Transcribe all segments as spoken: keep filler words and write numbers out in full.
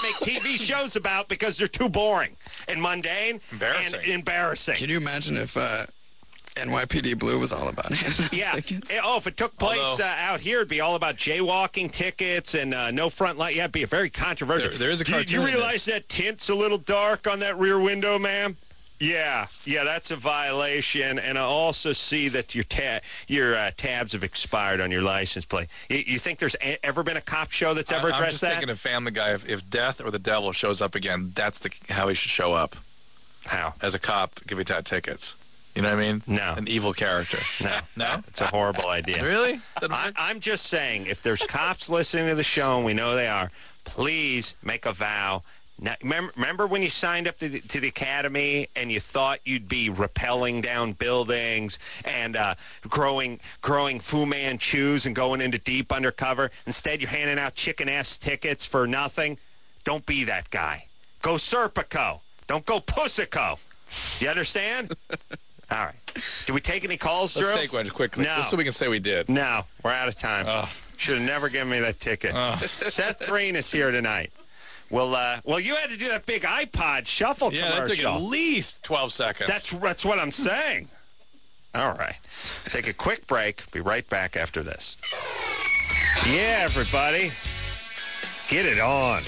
make T V shows about because they're too boring and mundane Embarrassing. and embarrassing. Can you imagine if uh, N Y P D Blue was all about handing out Yeah. tickets? Eh, Oh, if it took place Although- uh, out here, it'd be all about jaywalking tickets and uh, no front light. Yeah, it'd be a very controversial. There- there is a Do you- Do you cartoon in realize that tint's a little dark on that rear window, ma'am? Yeah, yeah, that's a violation. And I also see that your ta- your uh, tabs have expired on your license plate. You, you think there's a- ever been a cop show that's ever I, I'm addressed just that? thinking of Family Guy. If, if death or the devil shows up again, that's the how he should show up. How? As a cop, give you that tickets. You know what I mean? No. An evil character. No, No? it's a horrible idea. Really? I, I'm just saying, if there's cops listening to the show, and we know they are, please make a vow. Now, remember, remember when you signed up to the, to the academy and you thought you'd be rappelling down buildings and uh, growing growing Fu Manchus and going into deep undercover? Instead, you're handing out chicken-ass tickets for nothing. Don't be that guy. Go Serpico. Don't go Pussico. You understand? All right. Did we take any calls, Let's Drew? take one quickly, No. just so we can say we did. No, we're out of time. Oh. Should have never given me that ticket. Oh. Seth Green is here tonight. Well, uh, well, you had to do that big iPod shuffle Yeah, that took commercial. at least twelve seconds. That's that's what I'm saying. All right. Take a quick break. Be right back after this. Yeah, everybody. Get it on.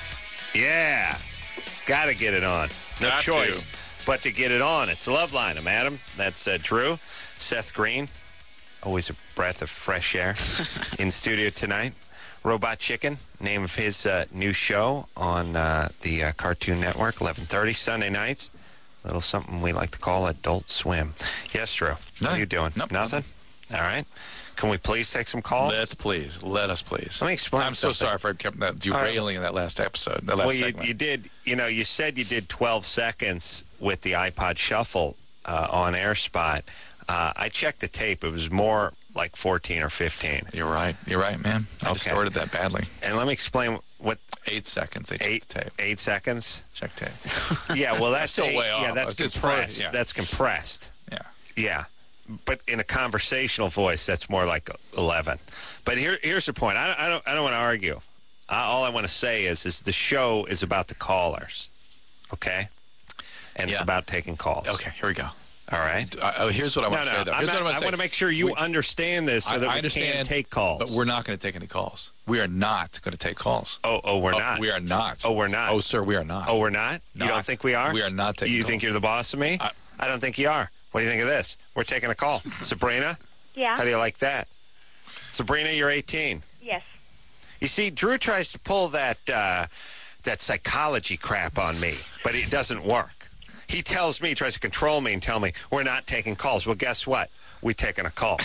Yeah. Got to get it on. No Got choice to. but to get it on. It's the Love Line. I'm Adam. That's uh, Drew. Seth Green. Always a breath of fresh air in studio tonight. Robot Chicken, name of his uh, new show on uh, the uh, Cartoon Network, eleven thirty Sunday nights. A little something we like to call Adult Swim. Yes, Drew. What are Nothing. you doing? Nope. Nothing? All right. Can we please take some calls? Let's please. Let us please. Let me explain I'm so something. sorry for kept that derailing in that last episode. That last Well, you, segment. you did, you know, you said you did twelve seconds with the iPod Shuffle uh, on air spot. Uh, I checked the tape. It was more like fourteen or fifteen. You're right. You're right, man. I Okay. distorted that badly. And let me explain what Eight seconds. They checked eight the tape. eight seconds. Check tape. Yeah, well, that's Still eight- way Yeah, off. that's It's compressed. pretty- yeah. That's compressed. Yeah. Yeah, but in a conversational voice, that's more like eleven. But here, here's the point. I, I don't, I don't want to argue. Uh, all I want to say is, is the show is about the callers, okay? And it's Yeah. about taking calls. Okay, here we go. All right. Uh, oh, here's what I No, want to no. say, though. I'm Here's not- what I want I to say. want to make sure you We- understand this so I- that I we understand, can take calls. But we're not going to take any calls. We are not going to take calls. Oh, oh, we're Oh, not. We are not. Oh, we're not. Oh, sir, we are not. Oh, we're not? You Not. don't think we are? We are not taking You calls. think you're the boss of me? I- I don't think you are. What do you think of this? We're taking a call. Sabrina? Yeah. How do you like that? Sabrina, you're eighteen. Yes. You see, Drew tries to pull that uh, that psychology crap on me, but it doesn't work. He tells me, he tries to control me and tell me, we're not taking calls. Well, guess what? We're taking a call.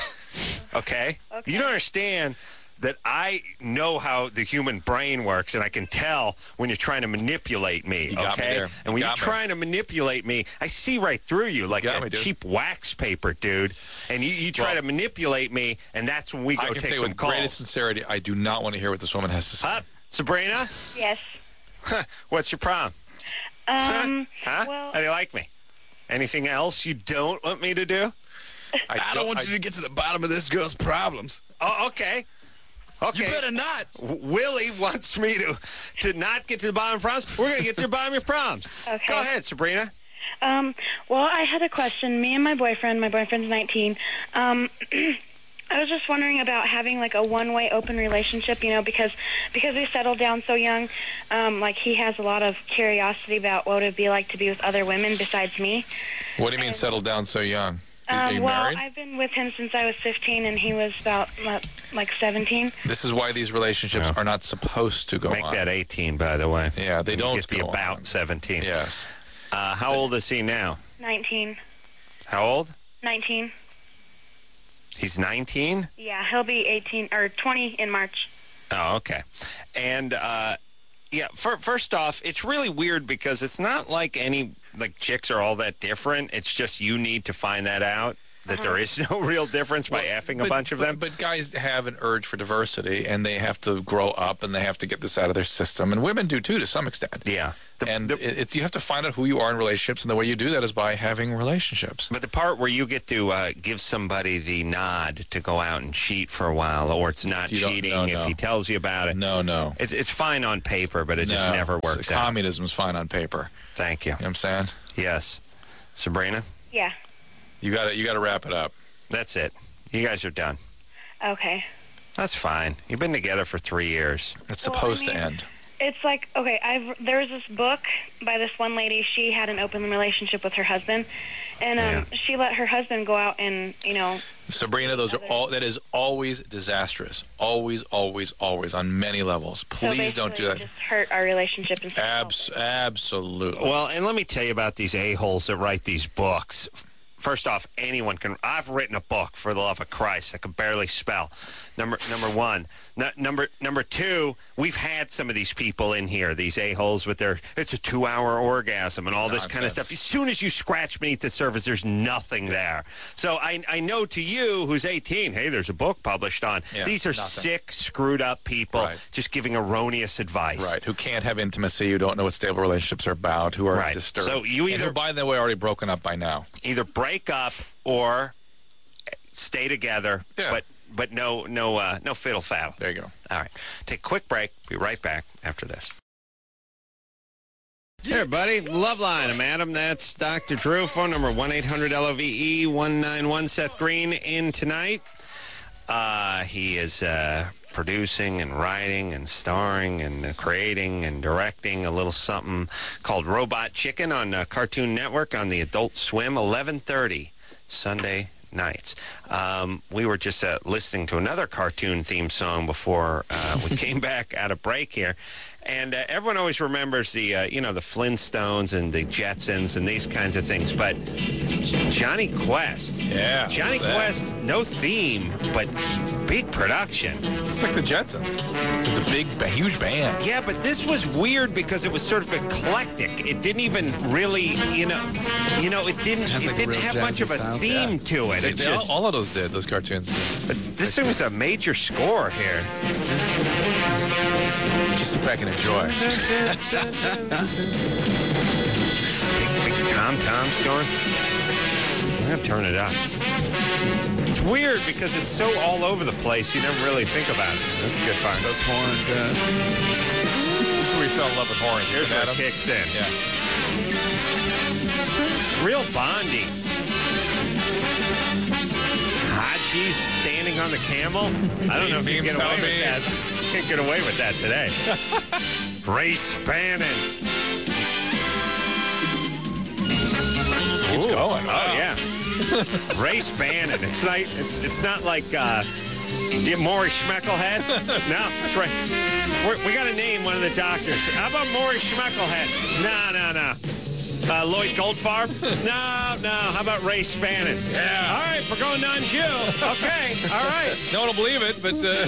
Okay? Okay. You don't understand that I know how the human brain works, and I can tell when you're trying to manipulate me, You got me okay? there. And You when you're got me. trying to manipulate me, I see right through you like got that me, dude. cheap wax paper, dude. And you, you try Well, to manipulate me, and that's when we go I can take say some with calls. greatest sincerity, I do not want to hear what this woman has to say. Huh? Sabrina? Yes. What's your problem? Um. Huh? Well, How do you like me? Anything else you don't want me to do? I don't want you to get to the bottom of this girl's problems. Oh, okay. Okay. You better not. W- Willie wants me to to not get to the bottom of problems. We're going to get to the bottom of your problems. Okay. Go ahead, Sabrina. Um. Well, I had a question. Me and my boyfriend. My boyfriend's nineteen. Um. I was just wondering about having like a one-way open relationship, you know, because because we settled down so young. Um, like he has a lot of curiosity about what it would be like to be with other women besides me. What do you mean settled down so young? Are Um, you well, married? I've been with him since I was fifteen, and he was about uh, like seventeen. This is why these relationships Yeah. are not supposed to go Make on. that eighteen, by the way. Yeah, they You don't get the go about on. seventeen. Yes. Uh, how old is he now? Nineteen. How old? Nineteen. He's nineteen? Yeah, he'll be eighteen or twenty in March. Oh, okay. And, uh, yeah, for, first off, it's really weird because it's not like any, like, chicks are all that different. It's just you need to find that out. that there is no real difference by Well, effing but- a bunch of but- them. But guys have an urge for diversity, and they have to grow up, and they have to get this out of their system, and women do too to some extent. Yeah. The- and the- it, it's you have to find out who you are in relationships, and the way you do that is by having relationships. But the part where you get to uh, give somebody the nod to go out and cheat for a while, or it's not You don't- cheating no, if no. he tells you about it. No, no. It's, it's fine on paper, but it just No. never So works out. communism is fine on paper. Thank you. You know what I'm saying? Yes. Sabrina, Yeah. You got to you got to wrap it up. that's it. You guys are done. Okay. That's fine. You've been together for three years. It's Well, I supposed mean- to end. It's like, okay, I've there was this book by this one lady. She had an open relationship with her husband, and um, Yeah. she let her husband go out and, you know, Sabrina, those are all. That is always disastrous. Always, always, always on many levels. so Please don't do basically that. just hurt our relationship and stuff. Abs- absolutely. Well, and let me tell you about these a-holes that write these books. First off, anyone can. I've written a book, for the love of Christ. I can barely spell. Number number one. No, number number two. We've had some of these people in here, these a-holes with their. It's a two-hour orgasm and all this kind of Nonsense. stuff. As soon as you scratch beneath the surface, there's nothing there. So I I know to you, who's eighteen, hey, there's a book published on. Yeah, these are nothing. sick, screwed up people Right. just giving erroneous advice. Right, who can't have intimacy, who don't know what stable relationships are about, who are Right. disturbed. So you and either- who, by the way, already broken up by now. Either break up or stay together, Yeah. but but no no uh, no fiddle faddle. There you go. All right, take a quick break. Be right back after this. Hey everybody, Loveline. I'm Adam. That's Doctor Drew. Phone number one eight hundred L O V E one nine one. Seth Green in tonight. Uh, he is uh, producing and writing and starring and uh, creating and directing a little something called Robot Chicken on uh, Cartoon Network on the Adult Swim, eleven thirty Sunday nights. Um, we were just uh, listening to another cartoon theme song before uh, we came back out of break here. And uh, everyone always remembers the, uh, you know, the Flintstones and the Jetsons and these kinds of things. But Johnny Quest. Yeah, Johnny what's that? Quest, no theme, but big production. It's like the Jetsons. It's a big, a huge band. Yeah, but this was weird because it was sort of eclectic. It didn't even really, you know, you know, it didn't, Has, it like, didn't real have much jazzy of a style. theme Yeah. to it. They, It's they just, all, all of those did, those cartoons did. but this thing was a major score here. Just sit back and enjoy. Big, big tom-toms going. I'm going to turn it up. It's weird because it's so all over the place, you never really think about it. That's a good part. Those horns, uh, This is where we fell in love with horns. Here's where it Adam. kicks in. Yeah. Real Bondy. Haji's standing on the camel. I don't know if you Beam can get away with Salami. that. You can't get away with that today. Ray Spannin. Keeps Ooh. going. Oh Wow. yeah. Ray Spannin. It's like it's it's not like uh, you Maury Schmeckelhead. No, that's right. We're, we got to name one of the doctors. How about Maury Schmeckelhead? No, no, no. Uh, Lloyd Goldfarb? No, no. How about Ray Spannin? Yeah. All right, we're going non-Jew. Okay, all right. No one will believe it, but uh,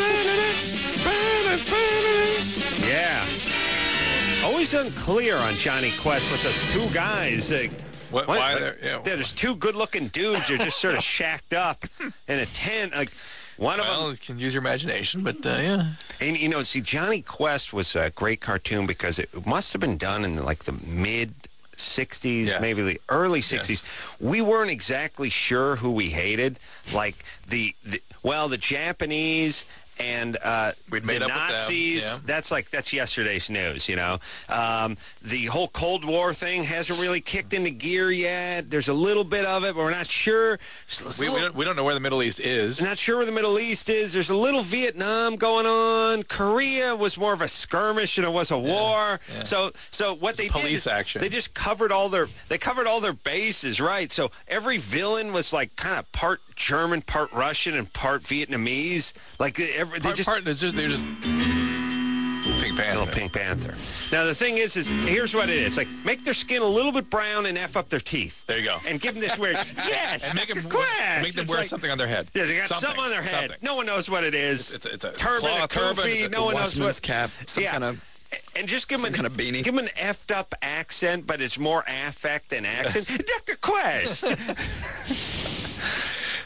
Yeah. Always unclear on Johnny Quest with those two guys. Uh, What- why they're- yeah. There's two good-looking dudes. They're just sort of shacked up in a tent. Like one of them. well, you can use your imagination, but uh, yeah. And, you know, see, Johnny Quest was a great cartoon because it must have been done in, like, the mid-sixties, Yes. maybe the early sixties. We weren't exactly sure who we hated. Like, the, the well, the Japanese and uh, We'd made the up with them, Nazis, yeah. that's like, that's yesterday's news, you know. Um, the whole Cold War thing hasn't really kicked into gear yet. There's a little bit of it, but we're not sure. It's a We, we, little- don't, we don't know where the Middle East is. not sure where the Middle East is. There's a little Vietnam going on. Korea was more of a skirmish than it was a war. yeah. So, so what they police did, is action. They just covered all their they covered all their bases, right? So every villain was like kind of part German, part Russian, and part Vietnamese. Like every, they Part, just. part, it's just, they're just Pink Panther. Little Pink Panther. Now the thing is, is here's what it is: like make their skin a little bit brown and f up their teeth. There you go. And give them this weird yes, And make them, Doctor Quest. make them It's wear like- something on their head. Yeah, they got something, Something, on their head. something. No one knows what it is. It's a, it's a turban, a cloth turban, kufi. it's a No one knows Watchman's what. cap, some Yeah. kind of. And just give them Some an, kind of beanie. Give them an effed up accent, but it's more affect than accent. Doctor Quest.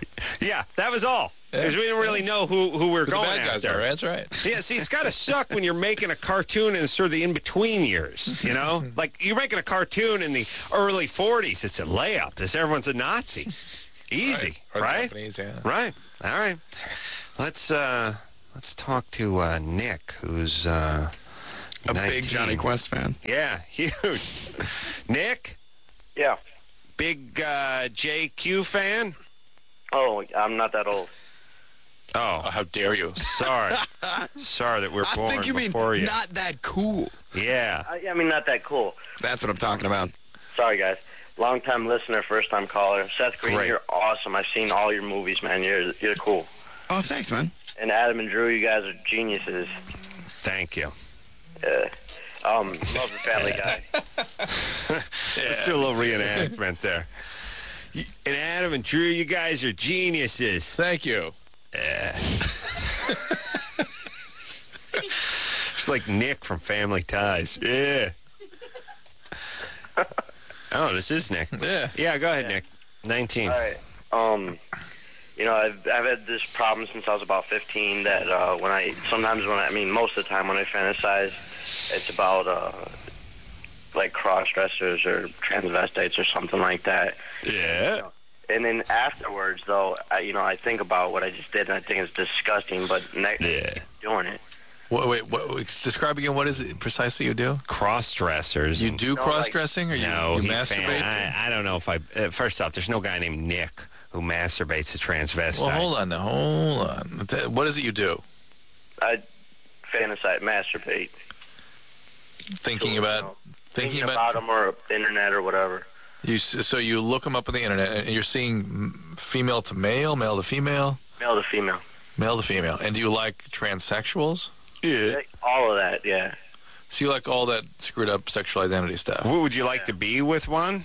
Yeah, that was all. Because we didn't really know who, who we were The going bad guys after. are, that's right. Yeah, see, it's got to suck when you're making a cartoon in sort of the in-between years, you know? Like, you're making a cartoon in the early forties. It's a layup. This everyone's a Nazi. Easy, Or the right? Japanese, yeah. Right. All right. Let's uh, let's talk to uh, Nick, who's uh, A nineteen. big Johnny Quest fan. Yeah, huge. Nick, Yeah. big uh, J Q fan? Oh, I'm not that old. Oh, Oh, how dare you? sorry. Sorry that we're I born think you mean before you. not that cool. Yeah. I, I mean, not that cool. That's what I'm talking about. Sorry, guys. Long-time listener, first-time caller. Seth Green, Great. you're awesome. I've seen all your movies, man. You're you're cool. Oh, thanks, man. And Adam and Drew, you guys are geniuses. Thank you. Uh, um, love the Family Guy. Let's do a little reenactment there. Y- And Adam and Drew, you guys are geniuses. Thank you. It's like Nick from Family Ties. Yeah. Oh, this is Nick. Yeah. Yeah, go ahead, Nick. nineteen. All right. Um, you know, I've I've had this problem since I was about fifteen. That uh, when I sometimes when I, I mean most of the time when I fantasize, it's about uh, like cross dressers or transvestites or something like that. Yeah. And then afterwards, though, I, you know, I think about what I just did, and I think it's disgusting. But next, Yeah. doing it. Wait, wait, what, describe again. What is it precisely you do? Cross-dressers. You and- do No, cross-dressing, or you, No, you he masturbate? fan- I, I don't know if I... Uh, first off, there's no guy named Nick who masturbates a transvestite. well, hold on now. Hold on. Th- What is it you do? I fantasize, masturbate. Thinking So, about... you know, Thinking thinking about... about them or internet or whatever. You, s- so you look them up on the internet, and you're seeing mm, female to male, male to female, Male to female. male to female. And do you like transsexuals? Yeah. All of that, yeah. So you like all that screwed up sexual identity stuff? What, would you like to be with one?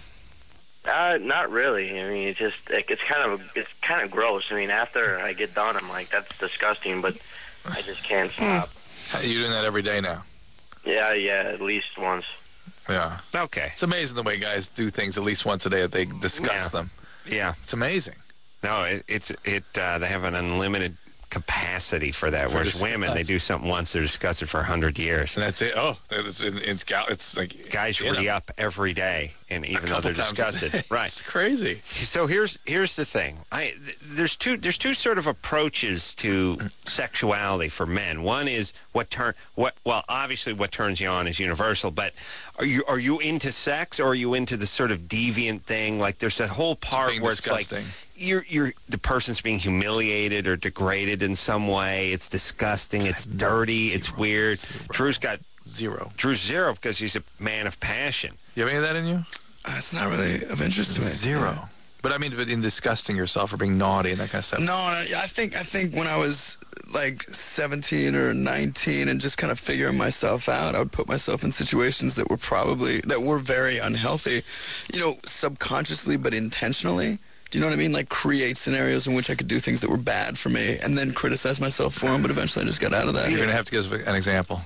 Uh, not really. I mean, it's just it, it's kind of it's kind of gross. I mean, after I get done, I'm like, that's disgusting, but I just can't stop. You're doing that every day now. Yeah, yeah, at least once. Yeah. Okay. It's amazing the way guys do things at least once a day that they discuss Yeah. them. Yeah. It's amazing. No, it, it's it. Uh, they have an unlimited capacity for that. For Whereas discuss. women, they do something once, they're discussed it for a hundred years. And that's it. Oh, it's, it's, it's like... Guys you know, re-up every day, and even though couple they're times discussed a day. it, right? It's crazy. So here's here's the thing. I th- there's two there's two sort of approaches to sexuality for men. One is what turn what well obviously what turns you on is universal, but are you are you into sex or are you into the sort of deviant thing? Like there's that whole part Being where disgusting. it's like you're you're the person's being humiliated or degraded in some way. It's disgusting. It's dirty. It's weird. Drew's got Zero. Drew's zero because he's a man of passion. You have any of that in you? Uh, it's not really of interest to me. Zero. But I mean, but in disgusting yourself or being naughty and that kind of stuff. No, no, I think I think when I was like seventeen or nineteen and just kind of figuring myself out, I would put myself in situations that were probably that were very unhealthy, you know, subconsciously but intentionally. Do you know what I mean? Like create scenarios in which I could do things that were bad for me and then criticize myself for them, but eventually I just got out of that. You're going to have to give us an example.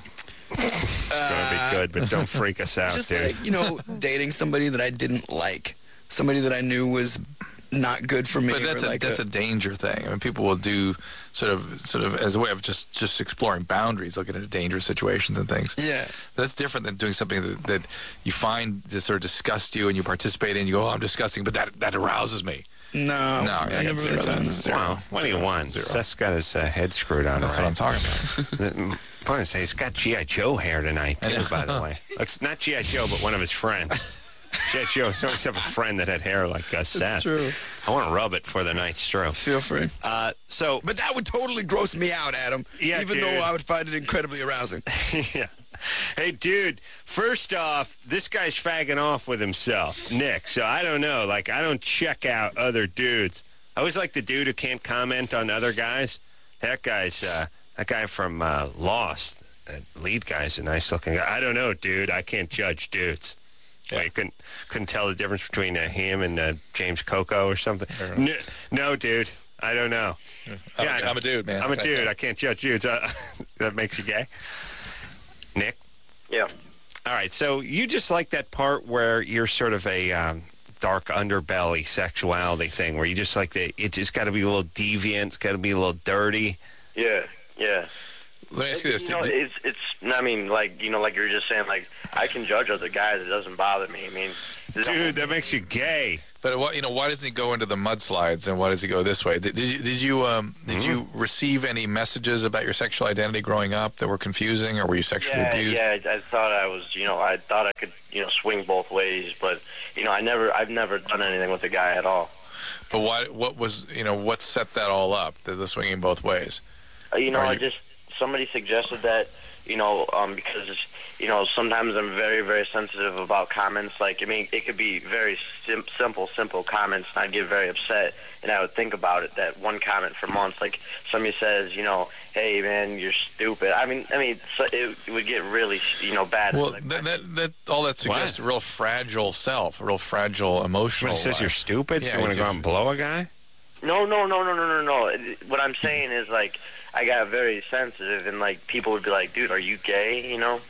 It's gonna be good, but don't freak us out, Just dude. like, you know, dating somebody that I didn't like, somebody that I knew was not good for me. But that's or a like that's a, danger thing. I mean, people will do sort of sort of as a way of just just exploring boundaries, looking at dangerous situations and things. Yeah. That's different than doing something that, that you find that sort of disgusts you and you participate in. You go, oh, I'm disgusting, but that that arouses me. No, No, I yeah, never zero really found then. that. Zero. Wow, what do you want? Zero. Seth's got his uh, head screwed on. That's right. what I'm talking about. The- I want to say he's got G I. Joe hair tonight I too. know. By the way, looks not G I. Joe, but one of his friends. G I. Joe always have a friend that had hair like uh, Seth. true. I want to rub it for the night's through. Feel free. Uh, so, But that would totally gross me out, Adam. Yeah, even dude. though I would find it incredibly arousing. yeah. Hey, dude, first off, this guy's fagging off with himself, Nick. So I don't know. Like, I don't check out other dudes. I always like the dude who can't comment on other guys. That guy's, uh, that guy from uh, Lost, that lead guy's a nice looking guy. I don't know, dude. I can't judge dudes. Yeah. Well, you couldn't, couldn't tell the difference between uh, him and uh, James Coco or something. No, no, dude. I don't know. I'm, Yeah, I know. I'm a dude, man. I'm a That's dude. it. I can't judge dudes. Uh, that makes you gay. Nick? Yeah. All right, so you just like that part where you're sort of a um, dark underbelly sexuality thing where you just like the, it just got to be a little deviant, it's got to be a little dirty. Yeah, yeah. Let me ask you this. You know, Did- it's, it's, I mean, like, you know, like you were just saying, like, I can judge other guys. It doesn't bother me. I mean, Dude, that makes you gay. But what, you know, why doesn't he go into the mudslides and why does he go this way? Did, did you did you um, did Mm-hmm. you receive any messages about your sexual identity growing up that were confusing, or were you sexually yeah, abused? yeah. I, I thought I was, you know, I thought I could, you know, swing both ways, but, you know, I never, I've never done anything with a guy at all. But why? What was you know what set that all up? The, the swinging both ways. Uh, you know, Are I you- just somebody suggested that, you know, um, because you know sometimes I'm very, very sensitive about comments. Like, I mean, it could be very sim- simple, simple comments, and I'd get very upset, and I would think about it. That one comment for months, like somebody says, you know, hey man, you're stupid. I mean, I mean, so it, it would get really, you know, bad. Well, Like, that, that that all that suggests What? a real fragile self, a real fragile emotional. When it says life. you're stupid, Yeah, so you want to you go out and blow a guy? No, no, no, no, no, no, no. What I'm saying is, like, I got very sensitive, and, like, people would be like, dude, are you gay, you know?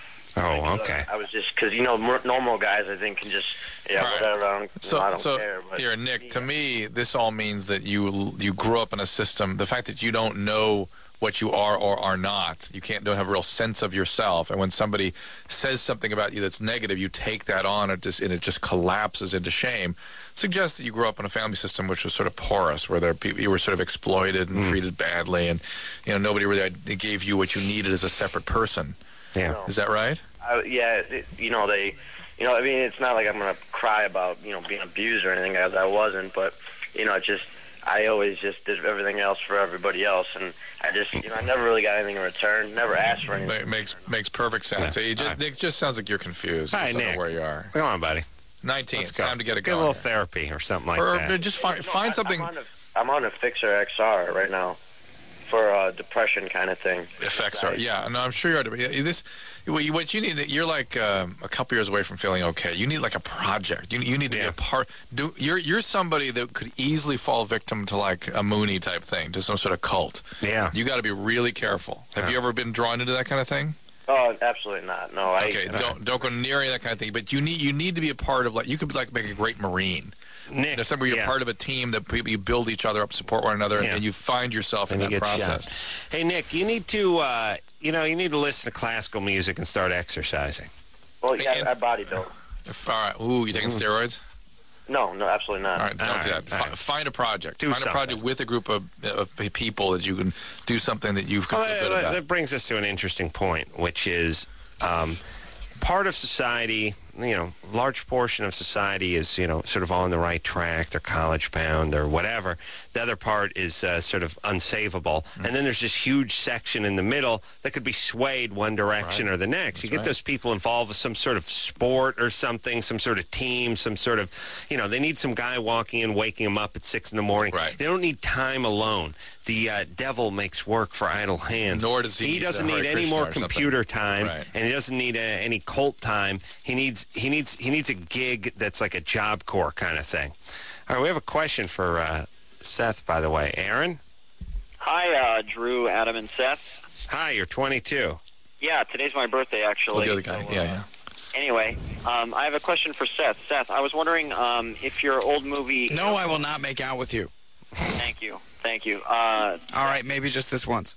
Oh, okay. I was just, because, you know, more, normal guys, I think, can just, yeah, All right. whatever, I don't, you So, know, I don't so care. But, here, Nick. To me, this all means that you you grew up in a system. The fact that you don't know what you are or are not, you can't don't have a real sense of yourself. And when somebody says something about you that's negative, you take that on, and it just, and it just collapses into shame. Suggests that you grew up in a family system which was sort of porous, where there people, you were sort of exploited and treated badly, and you know nobody really gave you what you needed as a separate person. Yeah. Is that right? I, yeah, it, you know, they, you know, I mean, it's not like I'm going to cry about, you know, being abused or anything, as I wasn't, but, you know, it just, I always just did everything else for everybody else, and I just, you know, I never really got anything in return, never asked for anything. Ma- makes makes perfect sense. Yeah. You just, All right. Nick, just sounds like you're confused. Hi, You just don't Nick. know where you are. Come on, buddy. nineteen. Let's It's go. time to get it Get a going. little therapy or something like or, that. or just find No, find I, something. I'm on, a, I'm on a Fixer X R right now for a depression kind of thing. Effects are, yeah. No, I'm sure you are. To be, this, what you, what you need, you're like um, a couple years away from feeling okay. You need like a project. You, you need to Yeah. be a part. Do you're you're somebody that could easily fall victim to like a Mooney type thing, to some sort of cult. Yeah. You got to be really careful. Have Yeah. you ever been drawn into that kind of thing? Oh, absolutely not. No, I. Okay, don't don't go near any of that kind of thing. But you need you need to be a part of like you could be like make a great Marine. Nick, You know, somewhere you're yeah. part of a team that people, you build each other up, support one another, Yeah. and you find yourself and in you that get process. shot. Hey, Nick, you need to, uh, you know, you need to listen to classical music and start exercising. Well, yeah, And- I body built. If, all right, ooh, you taking steroids? No, no, absolutely not. All right, don't All do right, that. all Fi- right. Find a project. Do find something. a project with a group of, of people that you can do something that you've Well, feel good that, about. that brings us to an interesting point, which is um, part of society, you know, large portion of society is, you know, sort of on the right track. They're college bound or whatever. The other part is uh, sort of unsavable. Mm-hmm. And then there's this huge section in the middle that could be swayed one direction Right. or the next. That's you get right. those people involved with some sort of sport or something, some sort of team, some sort of, you know, they need some guy walking in, waking them up at six in the morning. Right. They don't need time alone. The uh, devil makes work for idle hands. Nor does he He need doesn't the need Hare any Krishna more or something. computer time, Right. and he doesn't need uh, any cult time. He needs he needs he needs a gig that's like a Job Corps kind of thing. All right, we have a question for uh, Seth, by the way. Aaron, Hi, uh, Drew, Adam, and Seth. hi. You're twenty-two. Yeah, today's my birthday, actually. Oh, the other guy. So, uh, Yeah, yeah. Anyway, um, I have a question for Seth. Seth, I was wondering um, if your old movie... No, I will not make out with you. Thank you. Thank you. Uh, All right, maybe just this once.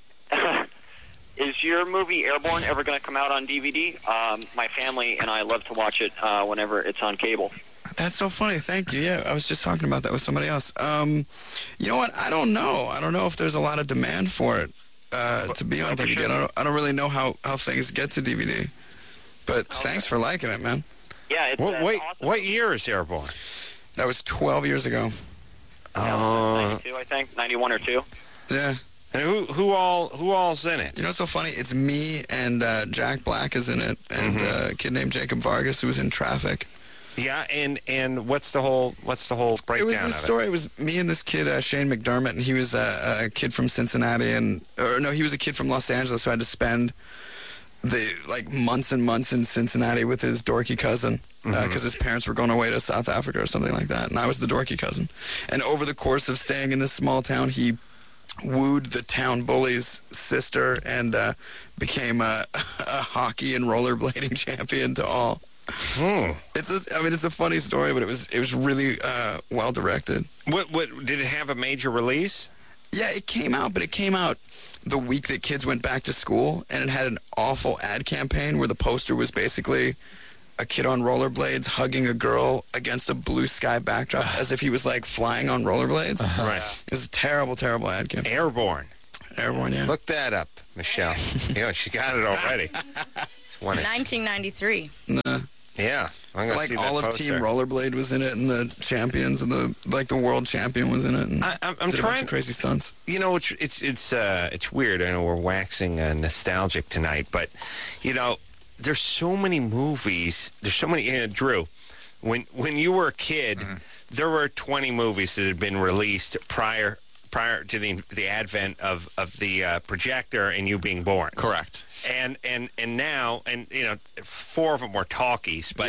is your movie Airborne ever going to come out on D V D? Um, my family and I love to watch it uh, whenever it's on cable. That's so funny. Thank you. Yeah, I was just talking about that with somebody else. Um, you know what? I don't know. I don't know if there's a lot of demand for it uh, to be on D V D. I don't, I don't really know how, how things get to D V D. But thanks for liking it, man. Yeah, it's What, uh, wait, awesome. what year is Airborne? That was twelve years ago. Oh, ninety-two, I think. ninety-one or two. Yeah. and who who all who all's in it? You know what's so funny? It's me and uh, Jack Black is in it, and uh, a kid named Jacob Vargas who was in Traffic. Yeah, and and what's the whole what's the whole breakdown It was this of story. It was me and this kid, uh, Shane McDermott, and he was uh, a kid from Cincinnati, and or no, he was a kid from Los Angeles, so I had to spend the like months and months in Cincinnati with his dorky cousin because his parents were going away to South Africa or something like that, and I was the dorky cousin. And over the course of staying in this small town, he wooed the town bully's sister and uh, became a, a hockey and rollerblading champion to all. Hmm. It's a, I mean, it's a funny story, but it was it was really uh, well directed. What what did it have a major release? Yeah, it came out, but it came out the week that kids went back to school, and it had an awful ad campaign where the poster was basically a kid on rollerblades hugging a girl against a blue sky backdrop as if he was like flying on rollerblades. Right. It was a terrible, terrible ad campaign. Airborne. Airborne, yeah. Look that up, Michelle. You know, she got it already. It's one of, nineteen ninety-three. Nah. yeah. I'm gonna Like see that all of poster. Team Rollerblade was in it, and the champions, and the like the world champion was in it. And I, I'm, I'm did a bunch trying. of crazy stunts. You know, it's it's it's uh, it's weird. I know we're waxing uh, nostalgic tonight, but you know, there's so many movies. There's so many. You know, Drew, when when you were a kid, Mm-hmm. there were twenty movies that had been released prior prior to the the advent of of the uh, projector and you being born. Correct. And and and now, and you know, four of them were talkies. But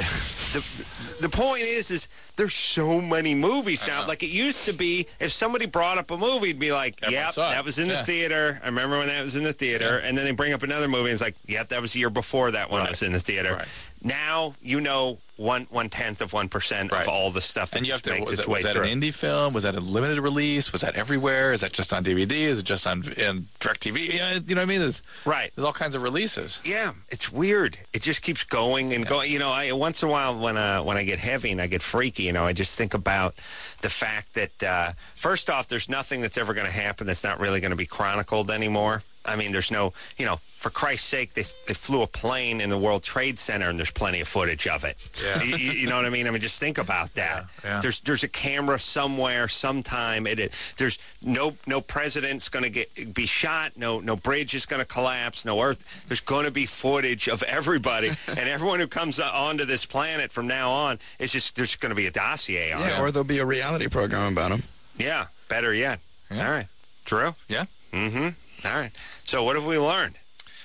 the the point is, is there's so many movies now. Like it used to be, if somebody brought up a movie, it'd be like, Everyone "Yep, saw it. that was in the Yeah. theater. I remember when that was in the theater." Yeah. And then they bring up another movie, and it's like, "Yep, that was the year before that one Right. was in the theater." Right. Now you know one one tenth of one percent Right. of all the stuff that And you have just to, makes was its that, way was that through. an indie film? Was that a limited release? Was that everywhere? Is that just on D V D? Is it just on in DirecTV? You know, you know what I mean? There's, Right. there's all kinds of releases. Yeah, it's weird. It just keeps going and going. You know, I once in a while when uh, when I get heavy and I get freaky, you know, I just think about the fact that uh, first off, there's nothing that's ever going to happen that's not really going to be chronicled anymore. I mean, there's no, you know, for Christ's sake, they they flew a plane in the World Trade Center, and there's plenty of footage of it. Yeah. You, you- you know what I mean? I mean, just think about that. Yeah, yeah. There's there's a camera somewhere, sometime. It, it there's no no president's going to get be shot. No no bridge is going to collapse. No Earth. There's going to be footage of everybody, and everyone who comes onto this planet from now on. It's just there's going to be a dossier on Yeah, it. or there'll be a reality program about them. Yeah, better yet. Yeah. All right, Drew. Yeah. Mm-hmm. All right. So what have we learned?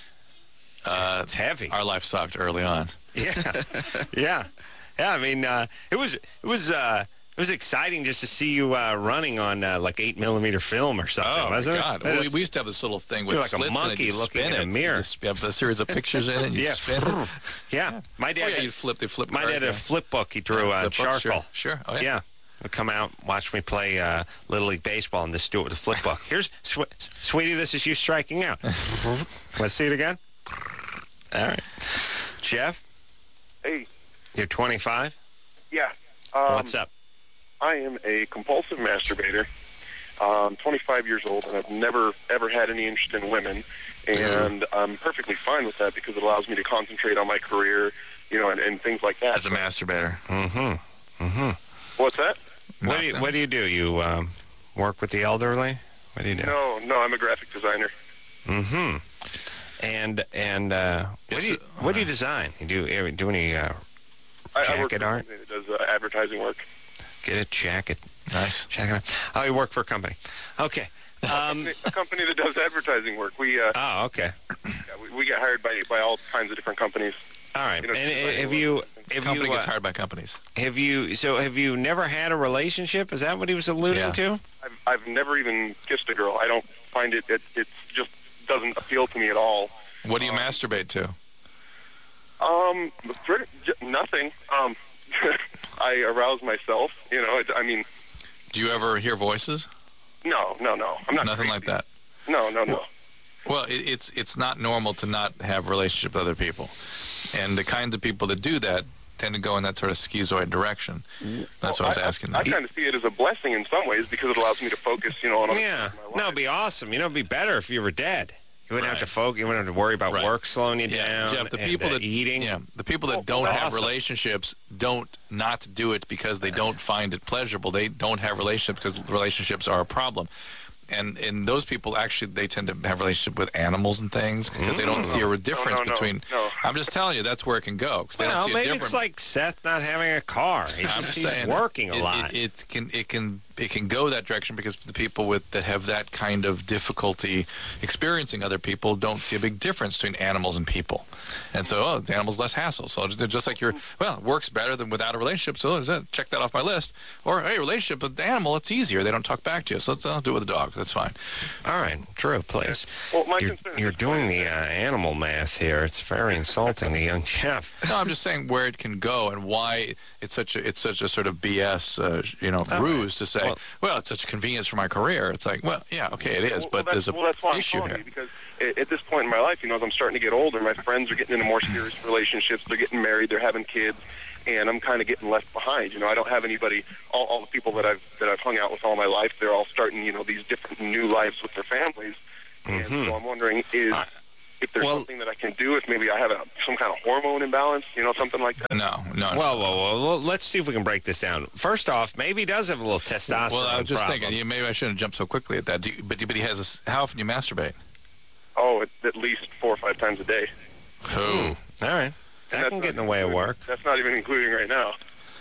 Uh, It's heavy. Our life sucked early on. Yeah, yeah, yeah. I mean, uh, it was it was uh, it was exciting just to see you uh, running on uh, like eight millimeter film or something, Oh, my wasn't God. it? Well, we, That's- we used to have this little thing with You're like a slits in it. monkey You looking spin in a it. mirror. You just- you have a series of pictures in it, and you yeah, spin it. yeah. My dad, Oh, yeah, had, you flip, they flip my cards, dad had a yeah. flip book he drew Yeah, on flip book, charcoal. Sure, sure. Oh, yeah. Yeah. Would come out, watch me play uh, Little League Baseball, and just do it with a flip book. Here's, sw- sweetie, this is you striking out. Let's see it again. All right. Jeff, Hey, you're twenty-five? yeah. Um, What's up? I am a compulsive masturbator. I'm twenty-five years old, and I've never, ever had any interest in women. And I'm perfectly fine with that because it allows me to concentrate on my career, you know, and, and things like that. As a masturbator. Mm-hmm. Mm-hmm. What's that? What do you What do you do? You um, work with the elderly? What do you do? No, no, I'm a graphic designer. Mm-hmm. And and uh, what Yes, do you uh, What do you design? You do you do any uh, I, I work Jacket for a art? company that does uh, advertising work. get a jacket? Nice. Jacket. art? Oh, you work for a company. Okay. Um, A company that does advertising work. We, uh, oh, okay. yeah, we, we get hired by by all kinds of different companies. All right. You know, And designing have you logos. have Company you gets uh, hired by companies. have you so have you never had a relationship? Is that what he was alluding Yeah. to? I've, I've never even kissed a girl. I don't find it, it, it just doesn't appeal to me at all. What do you Um, masturbate to? Um, pretty, j- nothing. Um, I arouse myself. You know, it, I mean, Do you ever hear voices? no, no, no. I'm not Nothing crazy. like that. No, no, no. Well, it, it's it's not normal to not have a relationship with other people, and the kinds of people that do that tend to go in that sort of schizoid direction. That's what I was asking. I, I kind of see it as a blessing in some ways because it allows me to focus, you know, on other Yeah. things in my No, life. it'd be awesome. You know, it'd be better if you were dead. You wouldn't have Right. to focus. You wouldn't have to worry about Right. work slowing you Yeah, down. Jeff, the and, people uh, that eating. yeah, the people that Well, don't that's have awesome. relationships don't not do it because they don't find it pleasurable. They don't have relationships because relationships are a problem. And and those people actually they tend to have relationship with animals and things because they don't see a difference no, no, between. no. I'm just telling you that's where it can go because they Well, don't see a maybe difference. it's like Seth not having a car. He's, I'm just, just he's saying, working a it, lot. It, it can it can it can go that direction because the people with that have that kind of difficulty experiencing other people don't see a big difference between animals and people. And so, oh, the animal's less hassle. So they're just like you're, well, it works better than without a relationship. So check that off my list. Or, hey, relationship with the animal, it's easier. They don't talk back to you. So let's I'll do it with the dog. That's fine. All right, Drew, please. Well, my you're concern is you're this doing point the uh, animal math here. It's very insulting to young Jeff. No, I'm just saying where it can go and why it's such a it's such a sort of B S, uh, you know, Oh, ruse to say, well, well, it's such a convenience for my career. It's like, well, yeah, okay, it is, Well, but well, there's a well, that's why I'm issue calling here. you, because at, at this point in my life, you know, as I'm starting to get older, my friends are getting into more serious relationships. They're getting married. They're having kids. And I'm kind of getting left behind. You know, I don't have anybody. All, all the people that I've that I've hung out with all my life, they're all starting, you know, these different new lives with their families. And Mhm. so I'm wondering is I- if there's well- something that I can do. If maybe I have a, some kind of hormone imbalance, you know, something like that. No, no. Well, well, well, well, let's see if we can break this down. First off, maybe he does have a little testosterone Well, I was just problem. thinking, yeah, maybe I shouldn't jump so quickly at that. Do you, but, but he has a s how often do you masturbate? Oh, at, at least four or five times a day. Who? All right. And That that's can not get in the way of including- work. That's not even including right now.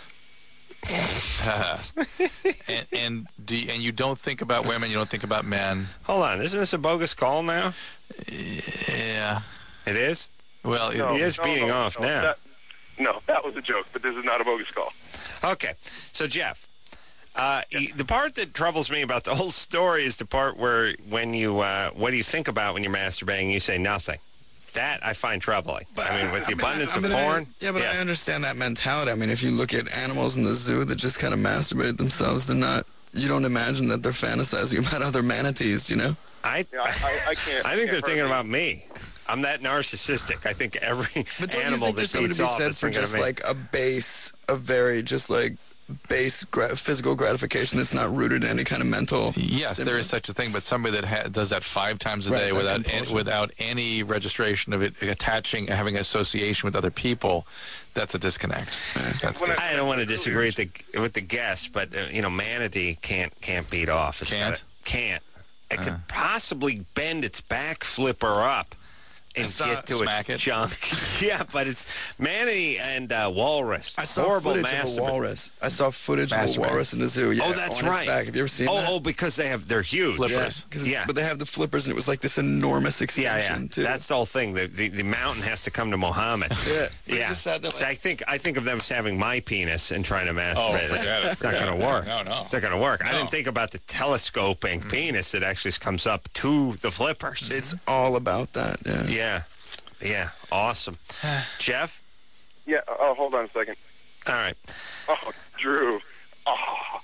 and and do you, and you don't think about women, you don't think about men. Hold on. Isn't this a bogus call now? Yeah. It is? Well, No, He is no, beating no, off no, now. That, no, that was a joke, but this is not a bogus call. Okay. So, Jeff, uh, y- the part that troubles me about the whole story is the part where when you, uh, what do you think about when you're masturbating, you say nothing. That I find troubling. I mean, with the I mean, abundance I mean, of I- porn. yeah, but yes. I understand that mentality. I mean, if you look at animals in the zoo that just kind of masturbate themselves, they're not. You don't imagine that they're fantasizing about other manatees, you know? I, Yeah, I, I, I can't. I think they're can't thinking hardly- about me. I'm that narcissistic. I think every But don't animal you think that there's something beats to be off said is for thinking of just me. like a base, a very just like base gra- physical gratification that's not rooted in any kind of mental. yes, there is stimulus? such a thing, but somebody that ha does that five times a Right, day that without any, compulsion. without any registration of it attaching, having association with other people, that's a disconnect. That's When I- dis- I don't want to disagree with the with the guest, but uh, you know, manatee can't can't beat off. It's Can't? gotta- can't. It could possibly bend its back flipper up and saw- get to smack its it. junk. Yeah, but it's manatee and uh, walrus. I saw horrible footage of a masturba- walrus. I saw footage of a Masturbate. walrus in the zoo. Yeah, Oh, that's on its right. back. Have you ever seen Oh, that? oh, because they have they're huge. Flippers. Yeah, Flippers. 'cause it's- Yeah. but they have the flippers, and it was like this enormous Yeah, extension yeah. too. That's the whole thing. The, the the mountain has to come to Mohammed. Yeah. But he yeah. just sat there So like- I think I think of them as having my penis and trying to masturbate. Oh, It's forget it. not going to work. No, no. It's not going to work. I No. didn't think about the telescoping penis that actually comes up to the flippers. It's all about that. Yeah. Yeah. Yeah. Awesome. Jeff? Yeah. Oh, hold on a second. All right. Oh, Drew. Oh,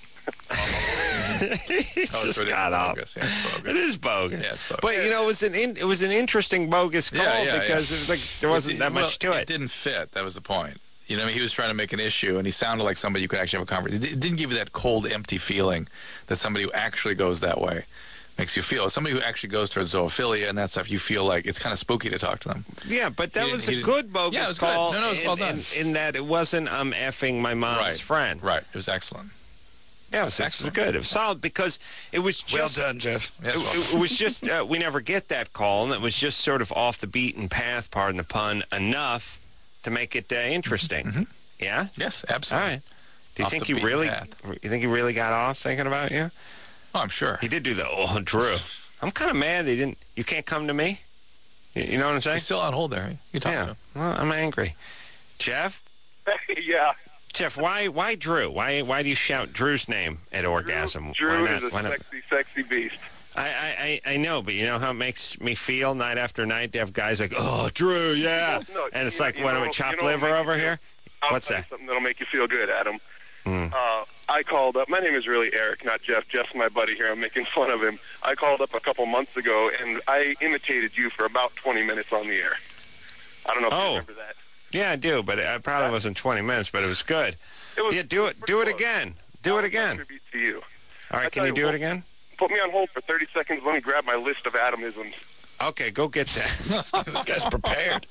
He Oh, just so it is got up. bogus. Yeah, it's bogus. It is bogus. Yeah, it's bogus. But you know, it was an in, it was an interesting bogus call Yeah, yeah, because yeah. it was like there wasn't that well, much to It it. didn't fit. That was the point. You know, he was trying to make an issue, and he sounded like somebody you could actually have a conversation. It didn't give you that cold, empty feeling that somebody who actually goes that way makes you feel. Somebody who actually goes towards zoophilia and that stuff, you feel like it's kind of spooky to talk to them. Yeah, but that He was didn't- a he good didn't- bogus Yeah, it was good. call. No, no, it was in, well done. In, in that it wasn't I'm effing my mom's Right. friend. Right. It was excellent. Yeah, it was, it was Excellent. good. It was solid because it was Well just done, Jeff. Yes, it, well it- it was just uh, we never get that call, and it was just sort of off the beaten path, pardon the pun, enough to make it uh, interesting. Yeah. Yes, All absolutely. right. Do you Off think the he beaten really? path. You think he really got off thinking about you? Oh, I'm sure. He did do the oh, Drew. I'm kind of mad they didn't. You can't come to me. You, you know what I'm saying? He's still on hold there. You talk to Yeah. him. Well, I'm angry. Jeff. yeah. Jeff, why why Drew? Why why do you shout Drew's name at orgasm? Drew why not? is a Why not? sexy, sexy beast. I, I, I I know, but you know how it makes me feel night after night to have guys like, oh, Drew, yeah. No, no, and it's you- like, you what, do know- we chop you know what liver makes over you feel- here? I'll What's tell you that? Something that'll make you feel good, Adam. Hmm. Uh, I called up. My name is really Eric, not Jeff. Jeff's my buddy here. I'm making fun of him. I called up a couple months ago, and I imitated you for about twenty minutes on the air. I don't know if Oh. you remember that. Yeah, I do, but it probably wasn't twenty minutes, but it was good. It was, Yeah, do it. pretty Do it close. again. Do it I'll again. contribute to you. All right, I can tell you you do it what. again? Put me on hold for thirty seconds. Let me grab my list of Adamisms. Okay, go get that. This guy's prepared.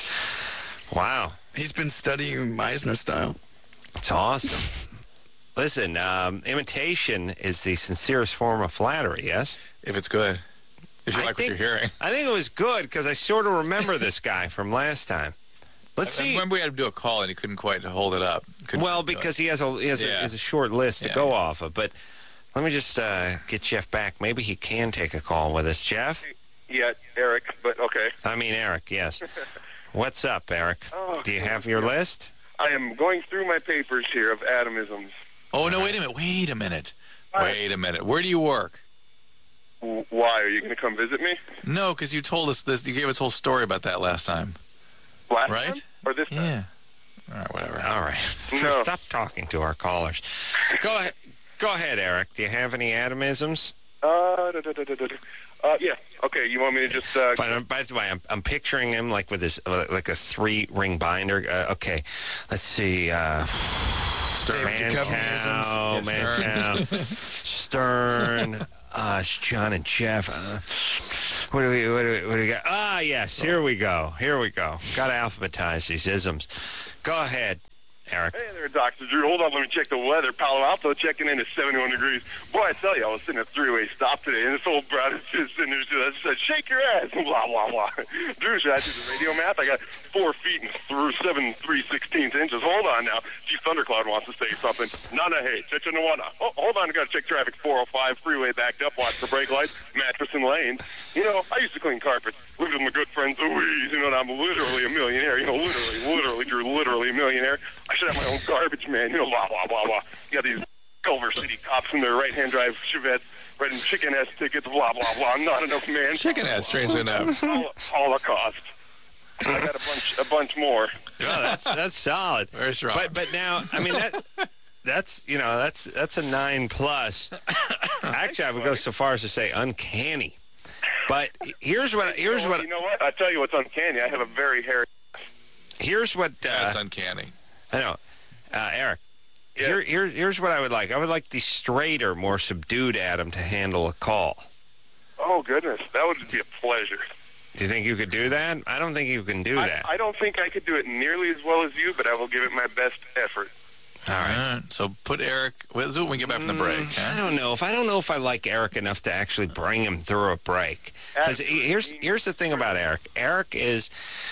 Wow, He's been studying Meisner style. it's awesome. Listen, um, imitation is the sincerest form of flattery, yes? If it's good. If you I like think- what you're hearing. I think it was good because I sort of remember this guy from last time. Let's I see. remember we had to do a call, and he couldn't quite hold it up. Couldn't Well, do it. because he has a he has, a, Yeah. he has a short list to Yeah, go yeah. off of. But Let me just uh, get Jeff back. Maybe he can take a call with us. Jeff? Yeah, Eric, but okay. I mean Eric, yes. What's up, Eric? Oh, Do you have your list? I am going through my papers here of atomisms. Oh, no, wait a minute. Wait a minute. Wait a minute. Where do you work? W- Why? Are you going to come visit me? No, because you told us this. You gave us a whole story about that last time. Last Right? time? Or this time? Yeah. All right, whatever. All right. No. Stop talking to our callers. Go ahead, Go ahead, Eric. Do you have any atomisms? Uh, da, da, da, da, da. uh, yeah. Okay, you want me to just... Uh, By, by the way, I'm, I'm picturing him like with this, uh, like a three-ring binder. Uh, okay, let's see. Uh, Stern. Man David Cow, Duchovny-isms. Man Yes, Cow, Stern, uh, it's John and Jeff. Uh, what do we, what do we, what do we got? Ah, yes, here we go. Here we go. Got to alphabetize these isms. Go ahead, Eric. Hey there, Doctor Drew. Hold on, let me check the weather. Palo Alto checking in at seventy-one degrees. Boy, I tell you, I was sitting at a three-way stop today, and this old broad is just sitting there just said, shake your ass, blah, blah, blah. Drew, should I do the radio math? I got four feet and through seven, three sixteenths inches. Hold on now. Chief Thundercloud wants to say something. Nana, hey, Chichinawana. Oh, hold on, I got to check traffic. four oh five, freeway backed up, watch for brake lights, mattress and lanes. You know, I used to clean carpets. Lived with my good friend Louise, you know, and I'm literally a millionaire. You know, literally, literally, Drew, literally a millionaire. I should have my own garbage man, you know, blah, blah, blah, blah. You got these Culver City cops in their right-hand drive Chevettes writing chicken-ass tickets, blah, blah, blah. Not enough, man. Chicken ass, strangely enough. Hol- Holocaust. I got a bunch, a bunch more. Oh, that's that's solid. Very strong. But but now, I mean that that's you know that's that's a nine plus. Actually, I would go so far as to say uncanny. But here's what here's you know, what you know what? I tell you what's uncanny. I have a very hairy. here's what uh, That's uncanny. I know, uh, Eric. Yeah. Here, here here's what I would like. I would like the straighter, more subdued Adam to handle a call. Oh goodness, that would be a pleasure. Do you think you could do that? I don't think you can do I, that. I don't think I could do it nearly as well as you, but I will give it my best effort. All right. All right. So put Eric. Let's do it when we get back from the break. I Huh? don't know if I don't know if I like Eric enough to actually bring him through a break. Because here's here's the thing about Eric. Eric is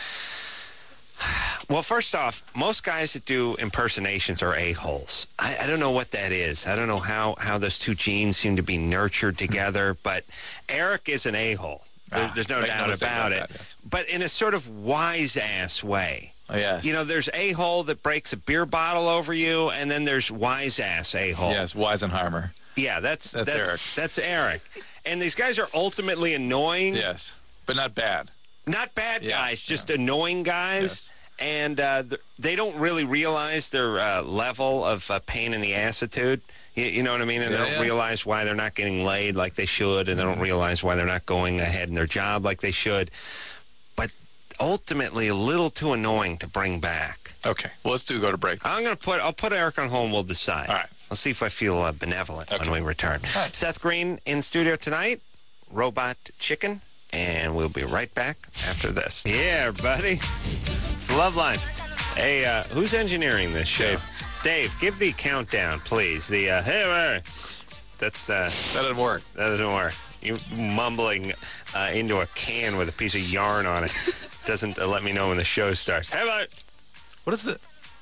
well. First off, most guys that do impersonations are a-holes. I, I don't know what that is. I don't know how how those two genes seem to be nurtured together. But Eric is an a-hole. There, Ah, there's no make doubt no mistake about it. about that, yes. But in a sort of wise ass way. Oh, yes. You know, there's a-hole that breaks a beer bottle over you, and then there's wise ass a-hole. Yes, Weisenheimer. Yeah, that's That's that's Eric. That's Eric. And these guys are ultimately annoying. Yes, but not bad. Not bad Yeah, guys, just yeah. annoying guys. Yes. And uh, th- they don't really realize their uh, level of uh, pain in the assitude. You, you know what I mean? And Yeah, they don't yeah. realize why they're not getting laid like they should, and they don't realize why they're not going ahead in their job like they should. But ultimately, a little too annoying to bring back. Okay, well, let's do go to break. I'm gonna put. I'll put Eric on hold. And we'll decide. All right. I'll see if I feel uh, benevolent Okay. when we return. All right. Seth Green in studio tonight. Robot Chicken, and we'll be right back after this. Yeah, buddy. It's Loveline. Hey, uh, who's engineering this show? Dave. Dave, give the countdown, please. The uh, hey, Larry. That's uh, That didn't work. that doesn't work. You mumbling uh, into a can with a piece of yarn on it doesn't uh, let me know when the show starts. Hey, Larry. What is the?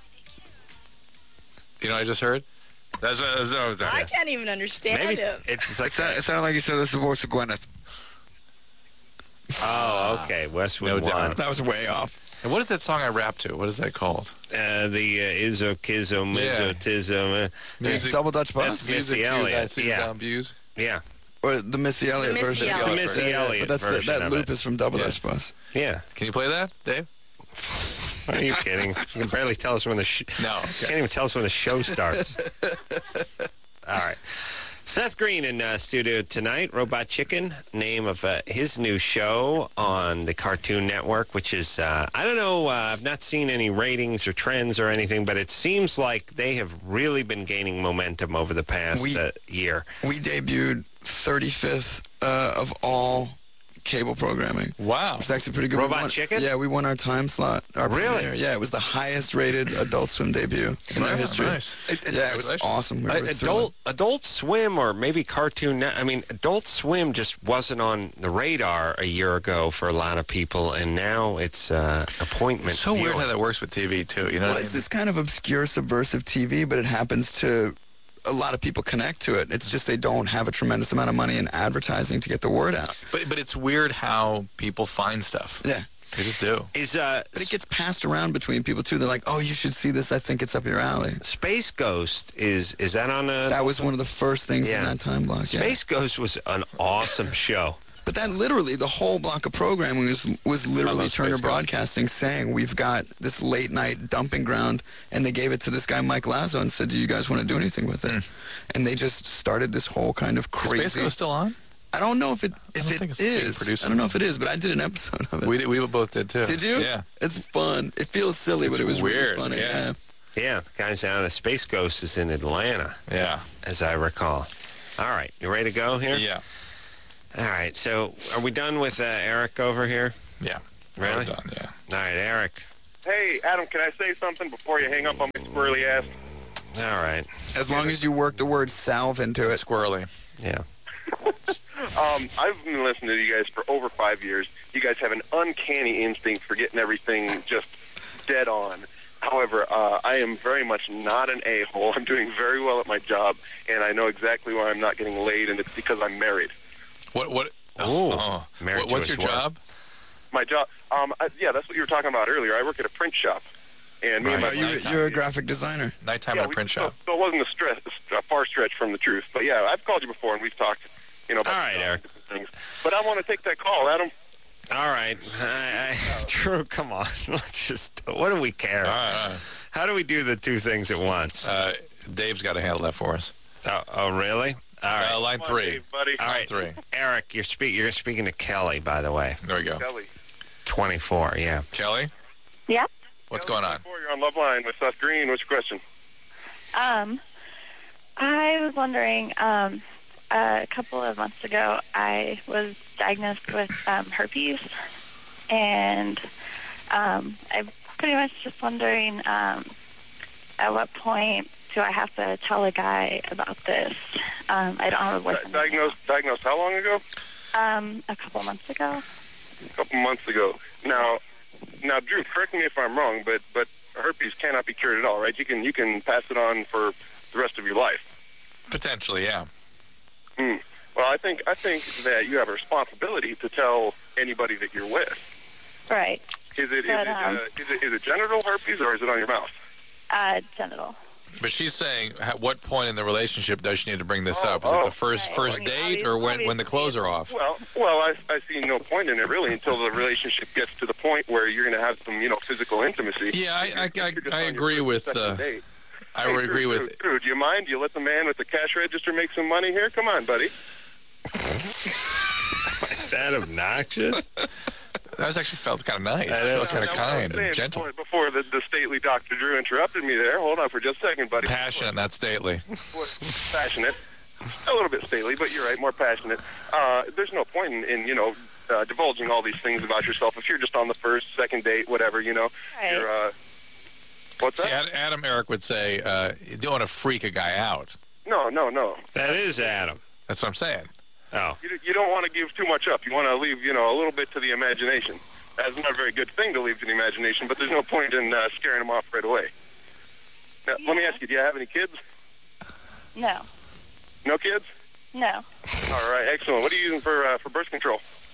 You know, what I just heard. That's what that's what I was I can't even understand Maybe him. it's It like sounded, it sounded like you said this is the voice of Gwyneth. oh, okay. Westwood No One. doubt. That was way off. And what is that song I rap to? What is that called? Uh, the uh, Izzo, Kizzo, Yeah. Mizzo, Tizzo. Uh, Music. Double Dutch Bus? That's Missy Music Elliott, Cues, I yeah. Susan Views. yeah, Or the Missy Elliott Missy version. it's the Elliott Missy Yeah, yeah, Elliott but that's the, version that of loop it. is from Double Yes. Dutch Bus. Yeah. Can you play that, Dave? Are you kidding? You can barely tell us when the sh- No. can't even tell us when the show starts. All right. Seth Green in uh, studio tonight. Robot Chicken, name of uh, his new show on the Cartoon Network, which is, uh, I don't know, uh, I've not seen any ratings or trends or anything, but it seems like they have really been gaining momentum over the past We- uh, year. We debuted thirty-fifth uh, of all cable programming. Wow. It's actually pretty good. We Robot won- Chicken? Yeah, we won our time slot. Our Really? premiere. Yeah, it was the highest rated Adult Swim debut in their Wow, history. nice. Yeah, it was Congratulations. awesome. We were Uh, thrilled. adult Adult Swim or maybe Cartoon Net. I mean, Adult Swim just wasn't on the radar a year ago for a lot of people, and now it's uh, appointment. So weird viewing. how that works with T V too. You know, Well, what I it's mean? this kind of obscure, subversive T V, but it happens to a lot of people connect to it. It's just they don't have a tremendous amount of money in advertising to get the word out. But but it's weird how people find stuff. Yeah. They just do. Is uh, But it gets passed around between people, too. They're like, oh, you should see this. I think it's up your alley. Space Ghost, is is that on a... That was one of the first things Yeah. in that time block. Space Yeah. Ghost was an awesome show. But that literally, the whole block of programming was, was literally love Turner Space Ghost. Broadcasting saying, we've got this late-night dumping ground, and they gave it to this guy, Mike Lazo, and said, do you guys want to do anything with it? And they just started this whole kind of Is crazy... Space Ghost still on? I don't know if it I if don't it think it's being is. produced I don't know if it is, but I did an episode of it. We did, we both did too. Did you? Yeah. It's fun. It feels silly, It's but it was weird, really funny. yeah. Yeah, the guys down at Space Ghost is in Atlanta, Yeah. as I recall. All right, you ready to go here? Yeah. All right, so are we done with uh, Eric over here? Yeah. Really? We're done, yeah. All right, Eric. Hey, Adam, can I say something before you hang up on my squirrely ass? All right. As long as you work the word salve into it. Squirrely. Yeah. Um, I've been listening to you guys for over five years. You guys have an uncanny instinct for getting everything just dead on. However, uh, I am very much not an a-hole. I'm doing very well at my job, and I know exactly why I'm not getting laid, and it's because I'm married. What? What? Ooh, oh. married What- to What's his your work. job? My job, um, I, yeah, that's what you were talking about earlier. I work at a print shop, and me and Right. my Oh, you're, nighttime. you're a graphic designer. Nighttime yeah, at a we- print so, shop. so it wasn't a, stress, a far stretch from the truth. But yeah, I've called you before, and we've talked. You know, about All right, uh, Eric. different things. But I want to take that call, Adam. All right. I, I, Drew, come on. Let's just... What do we care? All right, all right. How do we do the two things at once? Uh, Dave's got to handle that for us. oh, oh, really? All right. Uh, line Come on, three. Dave, buddy. All right. three. Eric, you're, speak, you're speaking to Kelly, by the way. There we go. Kelly. twenty-four, yeah. Kelly, Yeah. what's Kelly, going on? twenty-four, You're on Love Line with Seth Green. What's your question? Um, I was wondering, um, a couple of months ago, I was diagnosed with um, herpes, and um, I'm pretty much just wondering um, at what point do I have to tell a guy about this? Um, I don't have a Di- boyfriend. diagnosed, diagnosed how long ago? Um, a couple months ago. A couple months ago. Now, now, Drew, correct me if I'm wrong, but but herpes cannot be cured at all, right? You can you can pass it on for the rest of your life. Potentially, yeah. Hmm. Well, I think I think that you have a responsibility to tell anybody that you're with. Right. Is it is But, it, um, uh, is it is it genital herpes or is it on your mouth? Uh, genital. But she's saying, at what point in the relationship does she need to bring this Oh, up? Is it oh. the first Right. first I mean, date, or when when the clothes are off? Well, well, I, I see no point in it really until the relationship gets to the point where you're going to have some, you know, physical intimacy. Yeah, I- I- You're I- just I on your agree first, with, second uh, date. I Hey, would agree Drew, with. Drew, Drew, do you mind? Do you let the man with the cash register make some money here? Come on, buddy. Is that obnoxious? That was actually felt kind of nice. That It is. felt kind of Now, what I was kind saying and gentle. Before, before the, the stately Doctor Drew interrupted me there. Hold on for just a second, buddy. Passionate, not stately. Passionate. A little bit stately, but you're right, more passionate. Uh, there's no point in, in you know, uh, divulging all these things about yourself if you're just on the first, second date, whatever, you know. Right. You're, uh, what's See, that? Ad- Adam Eric would say, uh, you don't want to freak a guy out. No, no, no. That is Adam. That's what I'm saying. Oh. You, you don't want to give too much up. You want to leave, you know, a little bit to the imagination. That's not a very good thing to leave to the imagination, but there's no point in uh, scaring them off right away. Now, let me Yeah. ask you, do you have any kids? No. No kids? No. All right, excellent. What are you using for uh, for birth control?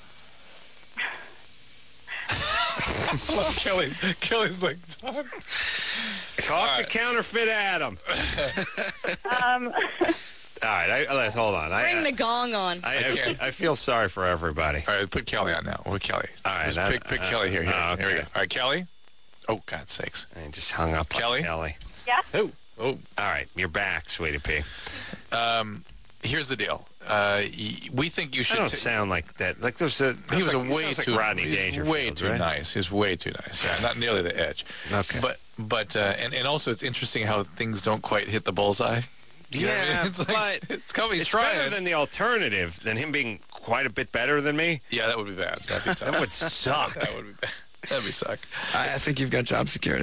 Kelly's, Kelly's like, Talk All to right. counterfeit Adam. Um, All right, I, let's hold on. I, Bring I, the gong on. I, I, I feel sorry for everybody. all right, put Kelly on now. Put Kelly. All right, Just that- pick, pick uh, Kelly here. Here, oh, here we okay. go. All right, Kelly. Oh, God's sakes. I just hung up on Kelly? Kelly. yeah. Oh, oh. All right, you're back, sweetie pea. Um, here's the deal. Uh, y- we think you I should. don't ta- sound like that. Like there's a. He was like, a he way sounds too like Rodney he was Dangerfield. way too right? nice. He was way too nice. Yeah, not nearly the edge. Okay. But but uh, and and also it's interesting how things don't quite hit the bullseye. You know what I Yeah, mean? It's like, but it's coming. He's it's trying. better than the alternative, than him being quite a bit better than me. yeah, that would be bad. That'd be tough. That would suck. that would be bad. That'd be suck. I, I think you've got job security.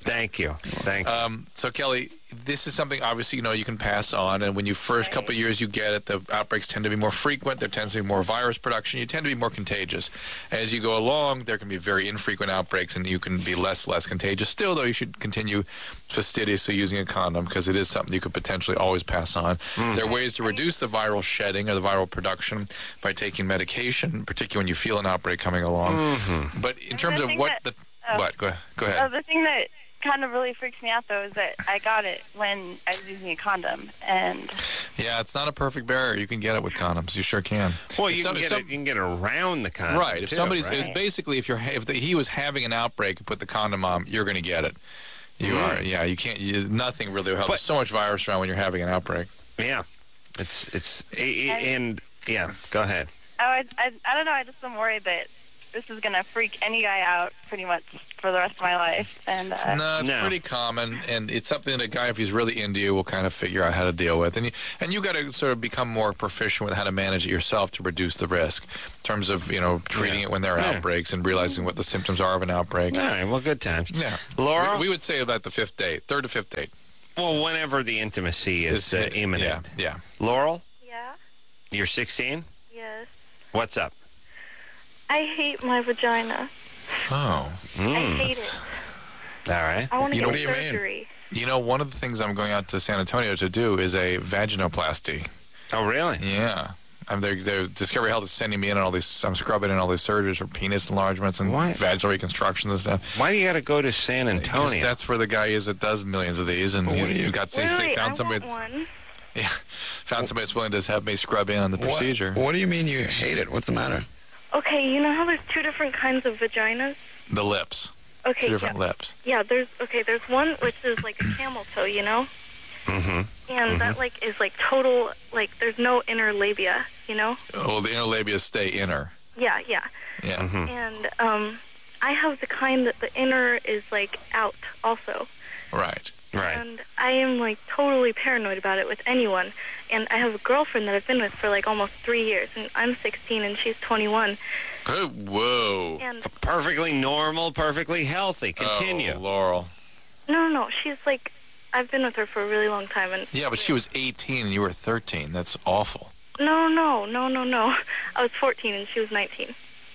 Thank you. Thank you. Um, so, Kelly, this is something, obviously, you know, you can pass on. And when you first couple of years you get it, the outbreaks tend to be more frequent. There tends to be more virus production. You tend to be more contagious. As you go along, there can be very infrequent outbreaks, and you can be less, less contagious. Still, though, you should continue fastidiously using a condom because it is something you could potentially always pass on. Mm. There are ways to reduce the viral shedding or the viral production by taking medication, particularly when you feel an outbreak coming along. Mm-hmm. But in terms of what that, the... Uh, what? Go, go ahead. Uh, the thing that kind of really freaks me out, though, is that I got it when I was using a condom, and yeah, it's not a perfect barrier. You can get it with condoms. You sure can. Well, you, some, can, get some, it, you can get it around the condom, right? If too, somebody's right? basically, if you're if the, he was having an outbreak and put the condom on, you're going to get it. You mm. are, yeah. You can't. You, nothing really will help. There's so much virus around when you're having an outbreak. Yeah, it's it's it, and yeah. Go ahead. Oh, I, I I don't know. I just am worried that this is going to freak any guy out pretty much for the rest of my life. And uh, no, it's no. pretty common, and it's something that a guy, if he's really into you, will kind of figure out how to deal with. And you, and you got to sort of become more proficient with how to manage it yourself to reduce the risk in terms of, you know, treating yeah. it when there are yeah. outbreaks and realizing what the symptoms are of an outbreak. All right, well, good times. Yeah. Laura? We, we would say about the fifth date, third to fifth date. Well, whenever the intimacy is uh, imminent. Yeah, yeah. Laurel? Yeah? You're sixteen? Yes. What's up? I hate my vagina. Oh. Mm. I hate it. All right. I want to you get know, what surgery. You, you know, one of the things I'm going out to San Antonio to do is a vaginoplasty. Oh, really? Yeah. I'm there, they're, Discovery Health is sending me in on all these, I'm scrubbing in all these surgeries for penis enlargements and Why? vaginal reconstructions and stuff. Why do you got to go to San Antonio? That's where the guy is that does millions of these, and he's, he's got wait, they wait, found I somebody. Want one. Yeah, found somebody that's willing to have me scrub in on the procedure. What, what do you mean you hate it? What's the matter? Okay, you know how there's two different kinds of vaginas? The lips. Okay, two different yeah. lips. Yeah, there's okay. There's one which is like a camel toe, you know, mm-hmm. and mm-hmm. that like is like total like there's no inner labia, you know. Oh, the inner labia stay inner. Yeah, yeah. Yeah. Mm-hmm. And um, I have the kind that the inner is like out also. Right. Right. And I am like totally paranoid about it with anyone. And I have a girlfriend that I've been with for like almost three years, and I'm sixteen and she's twenty-one. Oh, whoa. And perfectly normal, perfectly healthy. Continue. Oh, Laurel. no, no, no. She's like, I've been with her for a really long time, and Yeah, but she was eighteen and you were thirteen. That's awful. no, no, no, no, no. I was fourteen and she was nineteen.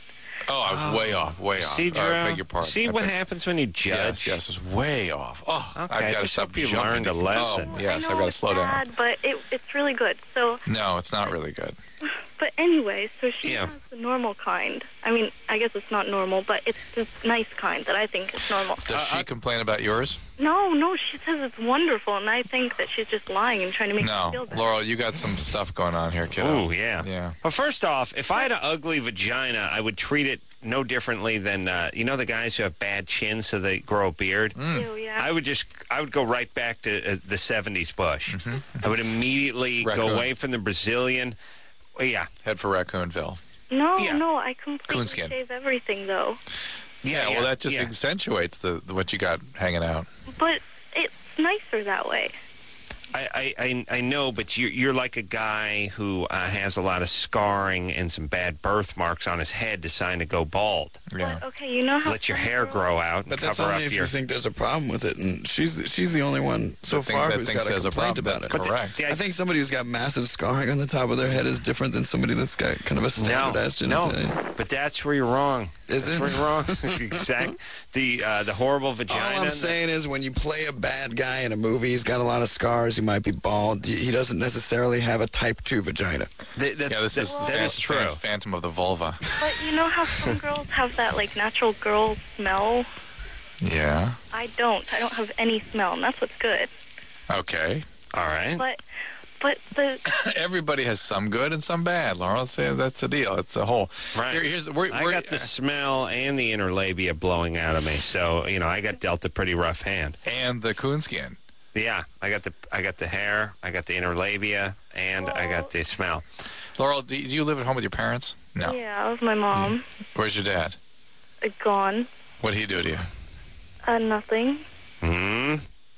Oh, I was Oh. way off, way off. See, Oh, Drew? I beg your pardon. See I what beg- happens when you Yes, judge? yes, it was way off. Oh, Okay, I've I got to just stop hope you jumping. learned a lesson. Oh, yes, I I've know got to it's slow bad, down. but it, it's really good. So, No, it's not really good. but anyway, so she Yeah. has the normal kind. I mean, I guess it's not normal, but it's this nice kind that I think is normal. Does Uh, she I- complain about yours? No, no, she says it's wonderful, and I think that she's just lying and trying to make me No. feel better. Laurel, you got some stuff going on here, kiddo. Ooh, yeah. Yeah. Well, first off, if I had an ugly vagina, I would treat it no differently than, uh, you know, the guys who have bad chins so they grow a beard? Ew, yeah. I would just, I would go right back to uh, the seventies Bush. Mm-hmm. I would immediately Raccoon. go away from the Brazilian. Well, yeah. Head for Raccoonville. no, yeah. no, I completely Coonskin. shave everything, though. Yeah, well, that just yeah. accentuates the, the what you got hanging out. But it's nicer that way. I, I, I, I know, but you're, you're like a guy who uh, has a lot of scarring and some bad birthmarks on his head deciding to go bald. Yeah. But, okay, you know how Let your some hair girls- grow out and But that's cover only up if your... you think there's a problem with it, and she's she's the only one so That think- far that who's thinks got a there's a complaint problem. about it. That's correct. the- I think somebody who's got massive scarring on the top of their head is different than somebody that's got kind of a No, standardized no, genitalia. but that's where you're wrong. Is that's it? where you're wrong. Exact. The uh, the horrible vagina. All I'm saying is when you play a bad guy in a movie, he's got a lot of scars, he might be bald, he doesn't necessarily have a type two vagina. Th- that's, Yeah, this is that fan- is true. fan- Phantom of the Vulva. But you know how some girls have that, like, natural girl smell? Yeah. I don't. I don't have any smell, and that's what's good. Okay. All right. But, but the... Everybody has some good and some bad, Laurel. Say that's the deal. It's a whole. Right. Here, here's we're, I we're, got the smell and the inner labia blowing out of me, so you know I got dealt a pretty rough hand. and the coonskin. Yeah, I got the I got the hair, I got the inner labia, and I got the smell. Laurel, do you, do you live at home with your parents? No. Yeah, with my mom. Where's your dad? Uh, gone. What'd he do to you? Uh, nothing. Hmm.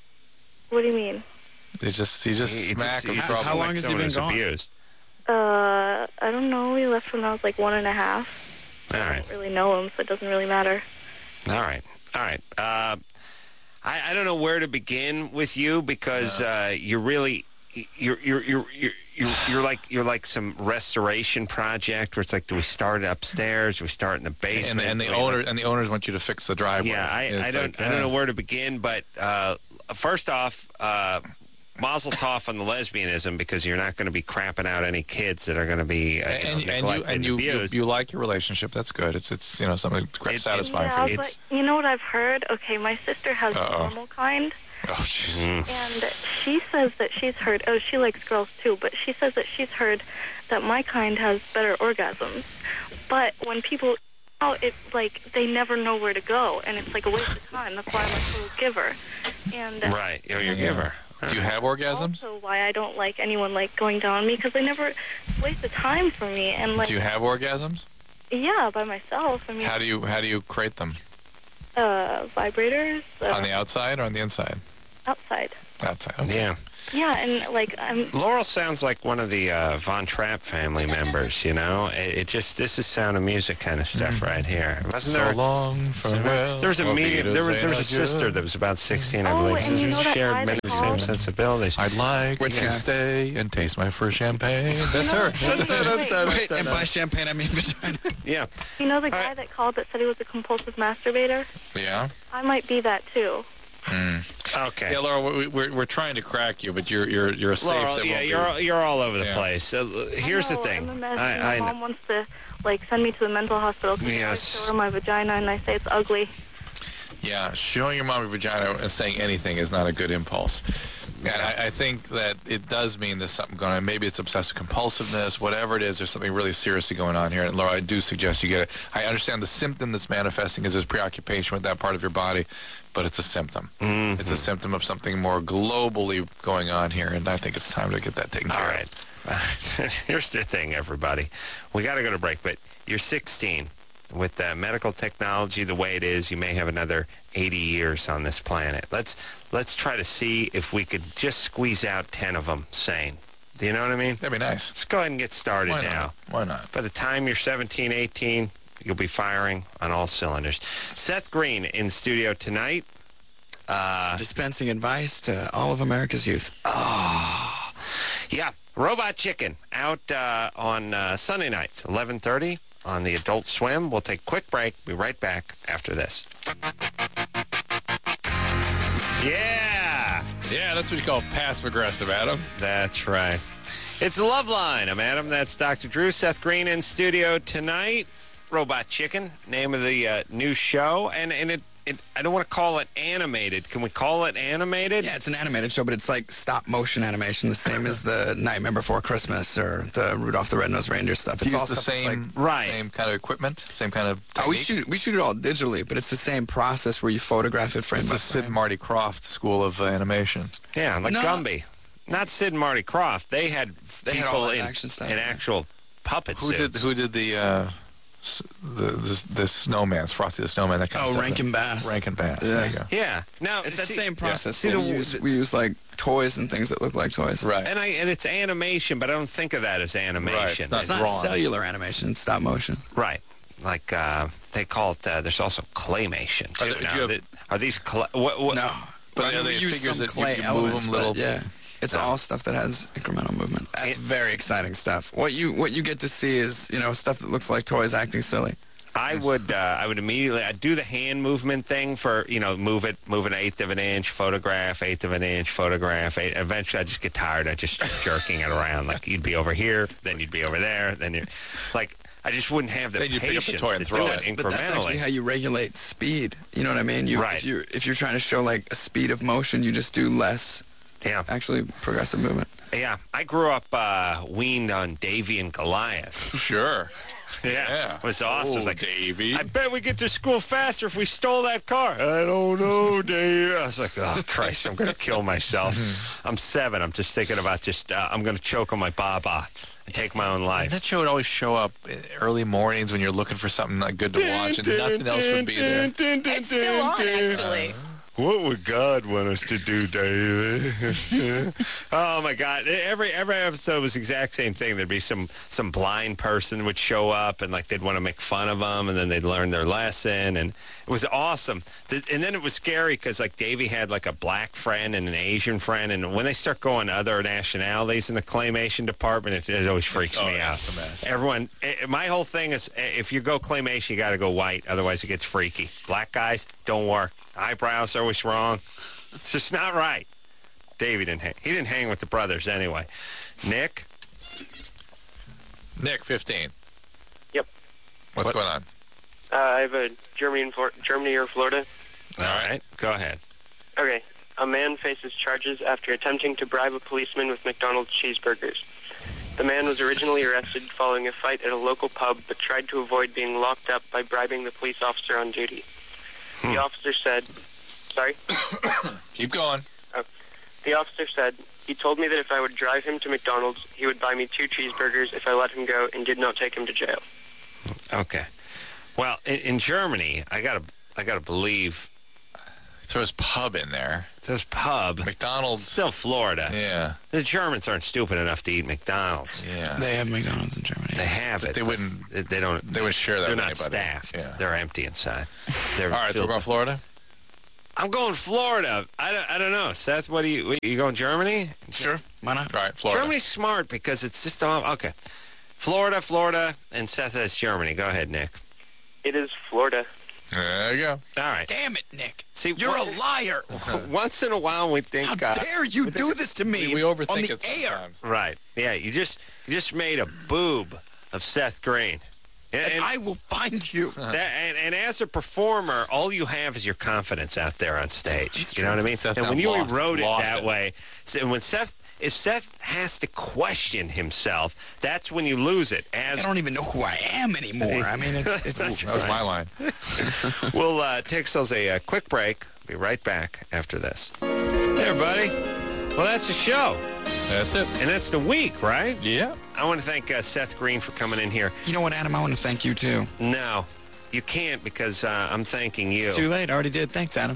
What do you mean? He just he just He smack just- him. he How- drop just how him. long like has he someone been who's gone? abused. Uh, I don't know. We left when I was like one and a half. All I right. don't really know him, so it doesn't really matter. All right. All right. Uh, I, I don't know where to begin with you because uh, you're really you're you're you're you're. You're, you're like you're like some restoration project where it's like, do we start upstairs? Do we start in the basement? And, and the Do we, owner like- and the owners want you to fix the driveway. Yeah, I, It's I don't like, I don't uh, know where to begin, but uh, first off, uh, mazel tov on the lesbianism because you're not going to be crapping out any kids that are going to be uh, you know, And, and you neglected and you, you abused. you like your relationship. That's good. It's it's you know something It- satisfying yeah, for you. but you know what I've heard? Okay, my sister has Uh-oh. the normal kind. Oh, jeez. Mm. And she says that she's heard, oh, she likes girls too, but she says that she's heard that my kind has better orgasms. But when people, oh, it's like they never know where to go, and it's like a waste of time. That's why I'm a total giver. And uh, Right, you're your giver. Do you have orgasms? also why I don't like anyone like going down on me because they never, it's a waste of time for me. And like, Do you have orgasms? yeah, by myself. I mean, How do you how do you create them? uh, vibrators uh, On the outside or on the inside? outside. Outside. Okay. Yeah. Yeah, and like I'm. Laurel sounds like one of the uh, Von Trapp family members, you know? It, it just, this is Sound of Music kind of stuff right here. Wasn't So there? long, farewell. There was a auf medium, there was, there was a Wiedersehen, sister adieu. that was about sixteen, I Oh, believe. and you know that shared guy many that of the same called? sensibilities. I'd like Which to guy? stay and taste my first champagne. That's You know, her. wait, Wait, and by champagne, I mean vagina. Yeah. you know the All guy right. that called that said he was a compulsive masturbator? Yeah. I might be that too. Okay. Yeah, Laura, we, we're we're trying to crack you, but you're you're you're a safe. Laurel, that yeah, won't you're be- all, you're all over the Yeah. place. So, here's I the know, thing. I'm a mess. I, I my know. mom wants to like send me to the mental hospital because Yes. I show her my vagina and I say it's ugly. Yeah, showing your mom your vagina and saying anything is not a good impulse. And I, I think that it does mean there's something going on. Maybe it's obsessive compulsiveness, whatever it is. There's something really seriously going on here. And Laura, I do suggest you get it. I understand the symptom that's manifesting is this preoccupation with that part of your body, but it's a symptom. Mm-hmm. It's a symptom of something more globally going on here, and I think it's time to get that taken All care right. of. Here's the thing, everybody. We got to go to break, but you're sixteen. With uh, medical technology the way it is, you may have another eighty years on this planet. Let's let's try to see if we could just squeeze out ten of them sane. Do you know what I mean? That'd be nice. Let's go ahead and get started Why now. not? Why not? By the time you're seventeen, eighteen, you'll be firing on all cylinders. Seth Green in studio tonight. Uh, Dispensing advice to all of America's youth. yeah, Robot Chicken out uh, on uh, Sunday nights, eleven thirty on the Adult Swim. We'll take a quick break. Be right back after this. Yeah, Yeah, that's what you call passive-aggressive, Adam. that's right. It's Loveline. I'm Adam. That's Doctor Drew. Seth Green in studio tonight. Robot Chicken, name of the uh, new show. And, and it, it, I don't want to call it animated. Can we call it animated? Yeah, it's an animated show, but it's like stop motion animation, the same as the Nightmare Before Christmas or the Rudolph the Red-Nosed Reindeer stuff. It's Use all the stuff that's same, like, Right. same kind of equipment, same kind of oh, we technique? shoot we shoot it all digitally, but it's the same process where you photograph it frame It's by the Sid frame. Marty Croft school of uh, animation. Yeah, like No. Gumby. Not Sid and Marty Croft. They had They had people all that in, action stuff, in yeah. actual puppet Who suits. did who did the uh, s- the the the snowman's Frosty the Snowman? That kind Oh, of stuff. Rankin Bass. Rankin Bass. Yeah. There you go. Yeah. Now It's that see- same process. See, See, the, we, use, we use like toys and things that look like toys. Right. and I and it's animation, but I don't think of that as animation. it's not It's not drawn. cellular animation, it's stop motion. Right. Like uh, they call it. Uh, there's also claymation Are too. there- do Now, you have- th- are these? Cl- what, what, No. But I are mean, they we use figures some that you clay can move elements, them but little- yeah. It's No. all stuff that has incremental movement. That's It- very exciting stuff. What you what you get to see is, you know, stuff that looks like toys acting silly. I would uh, I would immediately I'd do the hand movement thing for, you know, move it move an eighth of an inch, photograph, eighth of an inch, photograph. Eight, eventually I'd just get tired of just jerking it around. Like you'd be over here, then you'd be over there, then you're like I just wouldn't have the Then you'd pick up the patience toy and to throw do it. it But that's actually incrementally. how you regulate speed. You know what I mean? You, Right. If you're, if you're trying to show like a speed of motion, you just do less Yeah, actually progressive movement. yeah. I grew up uh, weaned on Davy and Goliath. Sure. Yeah, Yeah. it was awesome. It was Oh, like, Davy. I bet we get to school faster if we stole that car. I don't know, Dave. I was like, oh, Christ, I'm going to kill myself. I'm seven. I'm just thinking about just, uh, I'm going to choke on my baba and take my own And life. that show would always show up in early mornings when you're looking for something like good to watch, and nothing else would be there. It's still on, actually. What would God want us to do, David? Oh my God! Every every episode was the exact same thing. There'd be some some blind person would show up, and like they'd want to make fun of them, and then they'd learn their lesson, and it was awesome. And then it was scary because like Davey had like a black friend and an Asian friend, and when they start going other nationalities in the claymation department, it, it always freaks Oh, me yeah, out. it's a mess. Everyone, eh, my whole thing is eh, if you go claymation, you got to go white, otherwise it gets freaky. Black guys don't work. Eyebrows are always wrong. It's just not right. Davey didn't hang. He didn't hang with the brothers anyway. Nick? Nick, fifteen. Yep. What's What? going on? Uh, I have a Germany, and Flor- Germany or Florida. All right. Go ahead. Okay. A man faces charges after attempting to bribe a policeman with McDonald's cheeseburgers. The man was originally arrested following a fight at a local pub, but tried to avoid being locked up by bribing the police officer on duty. The officer said, sorry? Keep going. Oh. The officer said, he told me that if I would drive him to McDonald's, he would buy me two cheeseburgers if I let him go and did not take him to jail. Okay. Well, in, in Germany, I gotta, I gotta believe Throws pub in there. there's pub. McDonald's. Still Florida. Yeah. The Germans aren't stupid enough to eat McDonald's. Yeah. They have McDonald's in Germany. They have it. They wouldn't- They, they don't. They would share that They're with not anybody. staffed. Yeah. They're empty inside. They're All right, so filled we're going with- Florida? I'm going Florida. I don't, I don't know. Seth, what do you, what, you going Germany? Sure, why not? All right, Florida. Germany's smart because it's just all, okay. Florida, Florida, and Seth has Germany. Go ahead, Nick. It is Florida. There you go. All right. Damn it, Nick. See, You're what- a liar. Once in a while we think, How uh, dare you do this to me We, we overthink on the it air? sometimes. right? Yeah, you just you just made a boob of Seth Green, and, And and, I will find you. that, and, and as a performer, all you have is your confidence out there on stage. That's You know what I mean? Seth and when got you lost- wrote it lost that it. way, so when Seth, if Seth has to question himself, that's when you lose it. As I don't even know who I am anymore. I mean, it's, it's That's That was my line. We'll uh, take ourselves a, uh quick break. Be right back after this. Hey, everybody. Well, that's the show. That's it. And that's the week, right? Yeah. I want to thank uh, Seth Green for coming in here. You know what, Adam? I want to thank you, too. No, you can't because uh, I'm thanking you. It's too late. I already did. Thanks, Adam.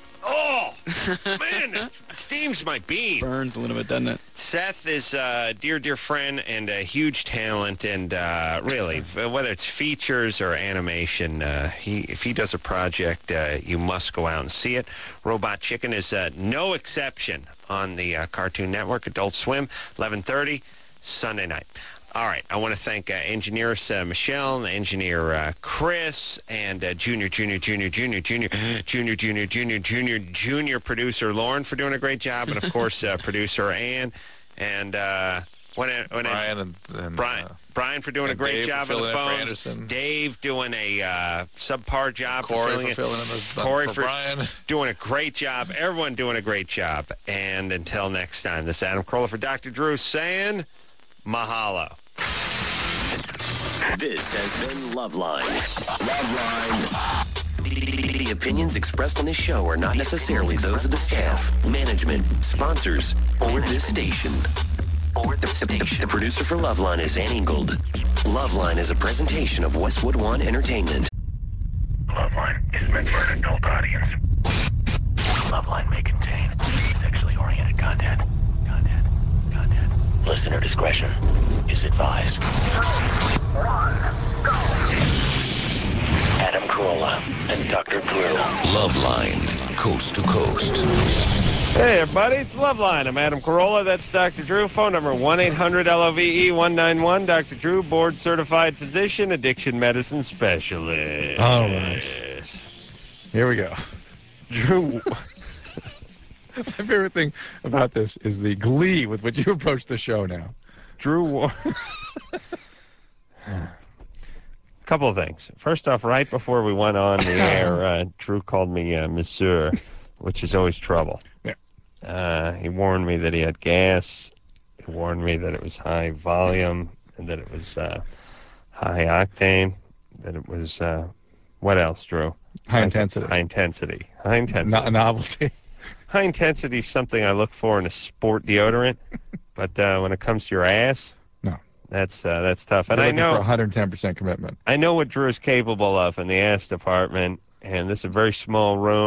Oh, man, it steams my bean. Burns a little bit, doesn't it? Seth is a dear, dear friend and a huge talent. And uh, really, whether it's features or animation, uh, he if he does a project, uh, you must go out and see it. Robot Chicken is uh, no exception on the uh, Cartoon Network, Adult Swim, eleven thirty, Sunday night. All right, I want to thank uh, engineers uh, Michelle, and engineer uh, Chris, and uh, junior, junior, junior, junior, junior, junior, junior, junior, junior, junior producer Lauren for doing a great job, and of course uh, producer Ann, and uh, when, when Brian and, and Brian, uh, Brian for doing a and great Dave for job on filling the in for phones. Anderson. Dave doing a uh, subpar job Corey for for filling in. filling in the- Corey for for Brian. doing a great job. Everyone doing a great job. And until next time, this is Adam Carolla for Doctor Drew saying mahalo. This has been Loveline. Loveline. The, the opinions expressed on this show are not necessarily those of the staff, management, sponsors, or this station. Or the station. The producer for Loveline is Ann Ingold. Loveline is a presentation of Westwood One Entertainment. Loveline is meant for an adult audience. Loveline may contain sexually oriented content. Content. Content. Listener discretion is advised. One, go. Adam Carolla and Doctor Drew. Loveline, coast to coast. Hey, everybody, it's Loveline. I'm Adam Carolla. That's Doctor Drew. Phone number one eight hundred L O V E one nine one. Doctor Drew, board-certified physician, addiction medicine specialist. All right. Here we go. Drew, my favorite thing about this is the glee with which you approach the show now. Drew, a couple of things. First off, right before we went on the air, uh, Drew called me uh, Monsieur, which is always trouble. Yeah. Uh, he warned me that he had gas. He warned me that it was high volume and that it was uh, high octane. That it was uh, what else, Drew? High intensity. High intensity. High intensity. Not a novelty. High intensity is something I look for in a sport deodorant, but uh, when it comes to your ass, No. that's uh, that's tough. And You're I looking know for one hundred ten percent commitment. I know what Drew is capable of in the ass department, and this is a very small room,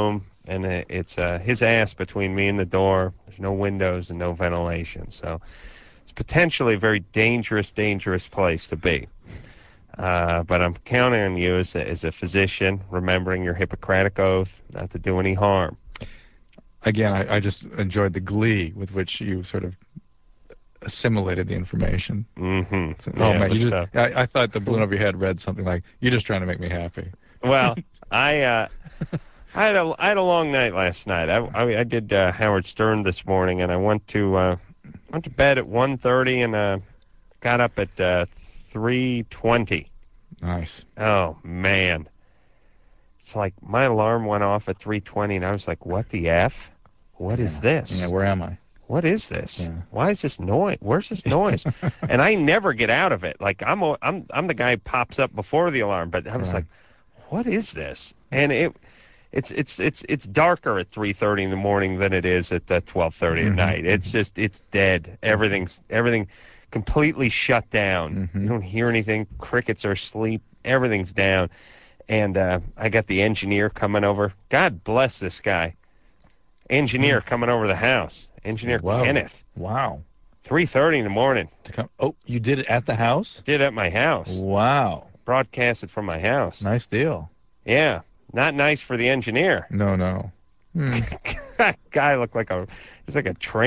and it, it's uh, his ass between me and the door. There's no windows and no ventilation, so it's potentially a very dangerous, dangerous place to be. Uh, but I'm counting on you as a, as a physician, remembering your Hippocratic oath not to do any harm. Again, I, I just enjoyed the glee with which you sort of assimilated the information. Mm-hmm. Oh, Yeah, man, you let's just, I, I thought the balloon over your head read something like, "You're just trying to make me happy." Well, I uh, I had a I had a long night last night. I I, I did uh, Howard Stern this morning, and I went to uh, went to bed at one thirty and uh, got up at uh, three twenty. Nice. Oh man, it's like my alarm went off at three twenty, and I was like, "What the f? What is this? Yeah, where am I? What is this? Yeah. Why is this noise? Where's this noise?" And I never get out of it. Like I'm a, I'm I'm the guy who pops up before the alarm, but I was Right. like, "What is this?" And it it's it's it's it's darker at three thirty in the morning than it is at uh, twelve thirty Mhm. at night. It's just it's dead. Everything's everything completely shut down. Mhm. You don't hear anything. Crickets are asleep. Everything's down. And uh, I got the engineer coming over. God bless this guy. Engineer coming over the house. Engineer Wow. Kenneth. Wow. three thirty in the morning. To come, oh, you did it at the house? Did it at my house. Wow. Broadcast it from my house. Nice deal. Yeah. Not nice for the engineer. No, no. Hmm. Guy looked like a, he was like a train.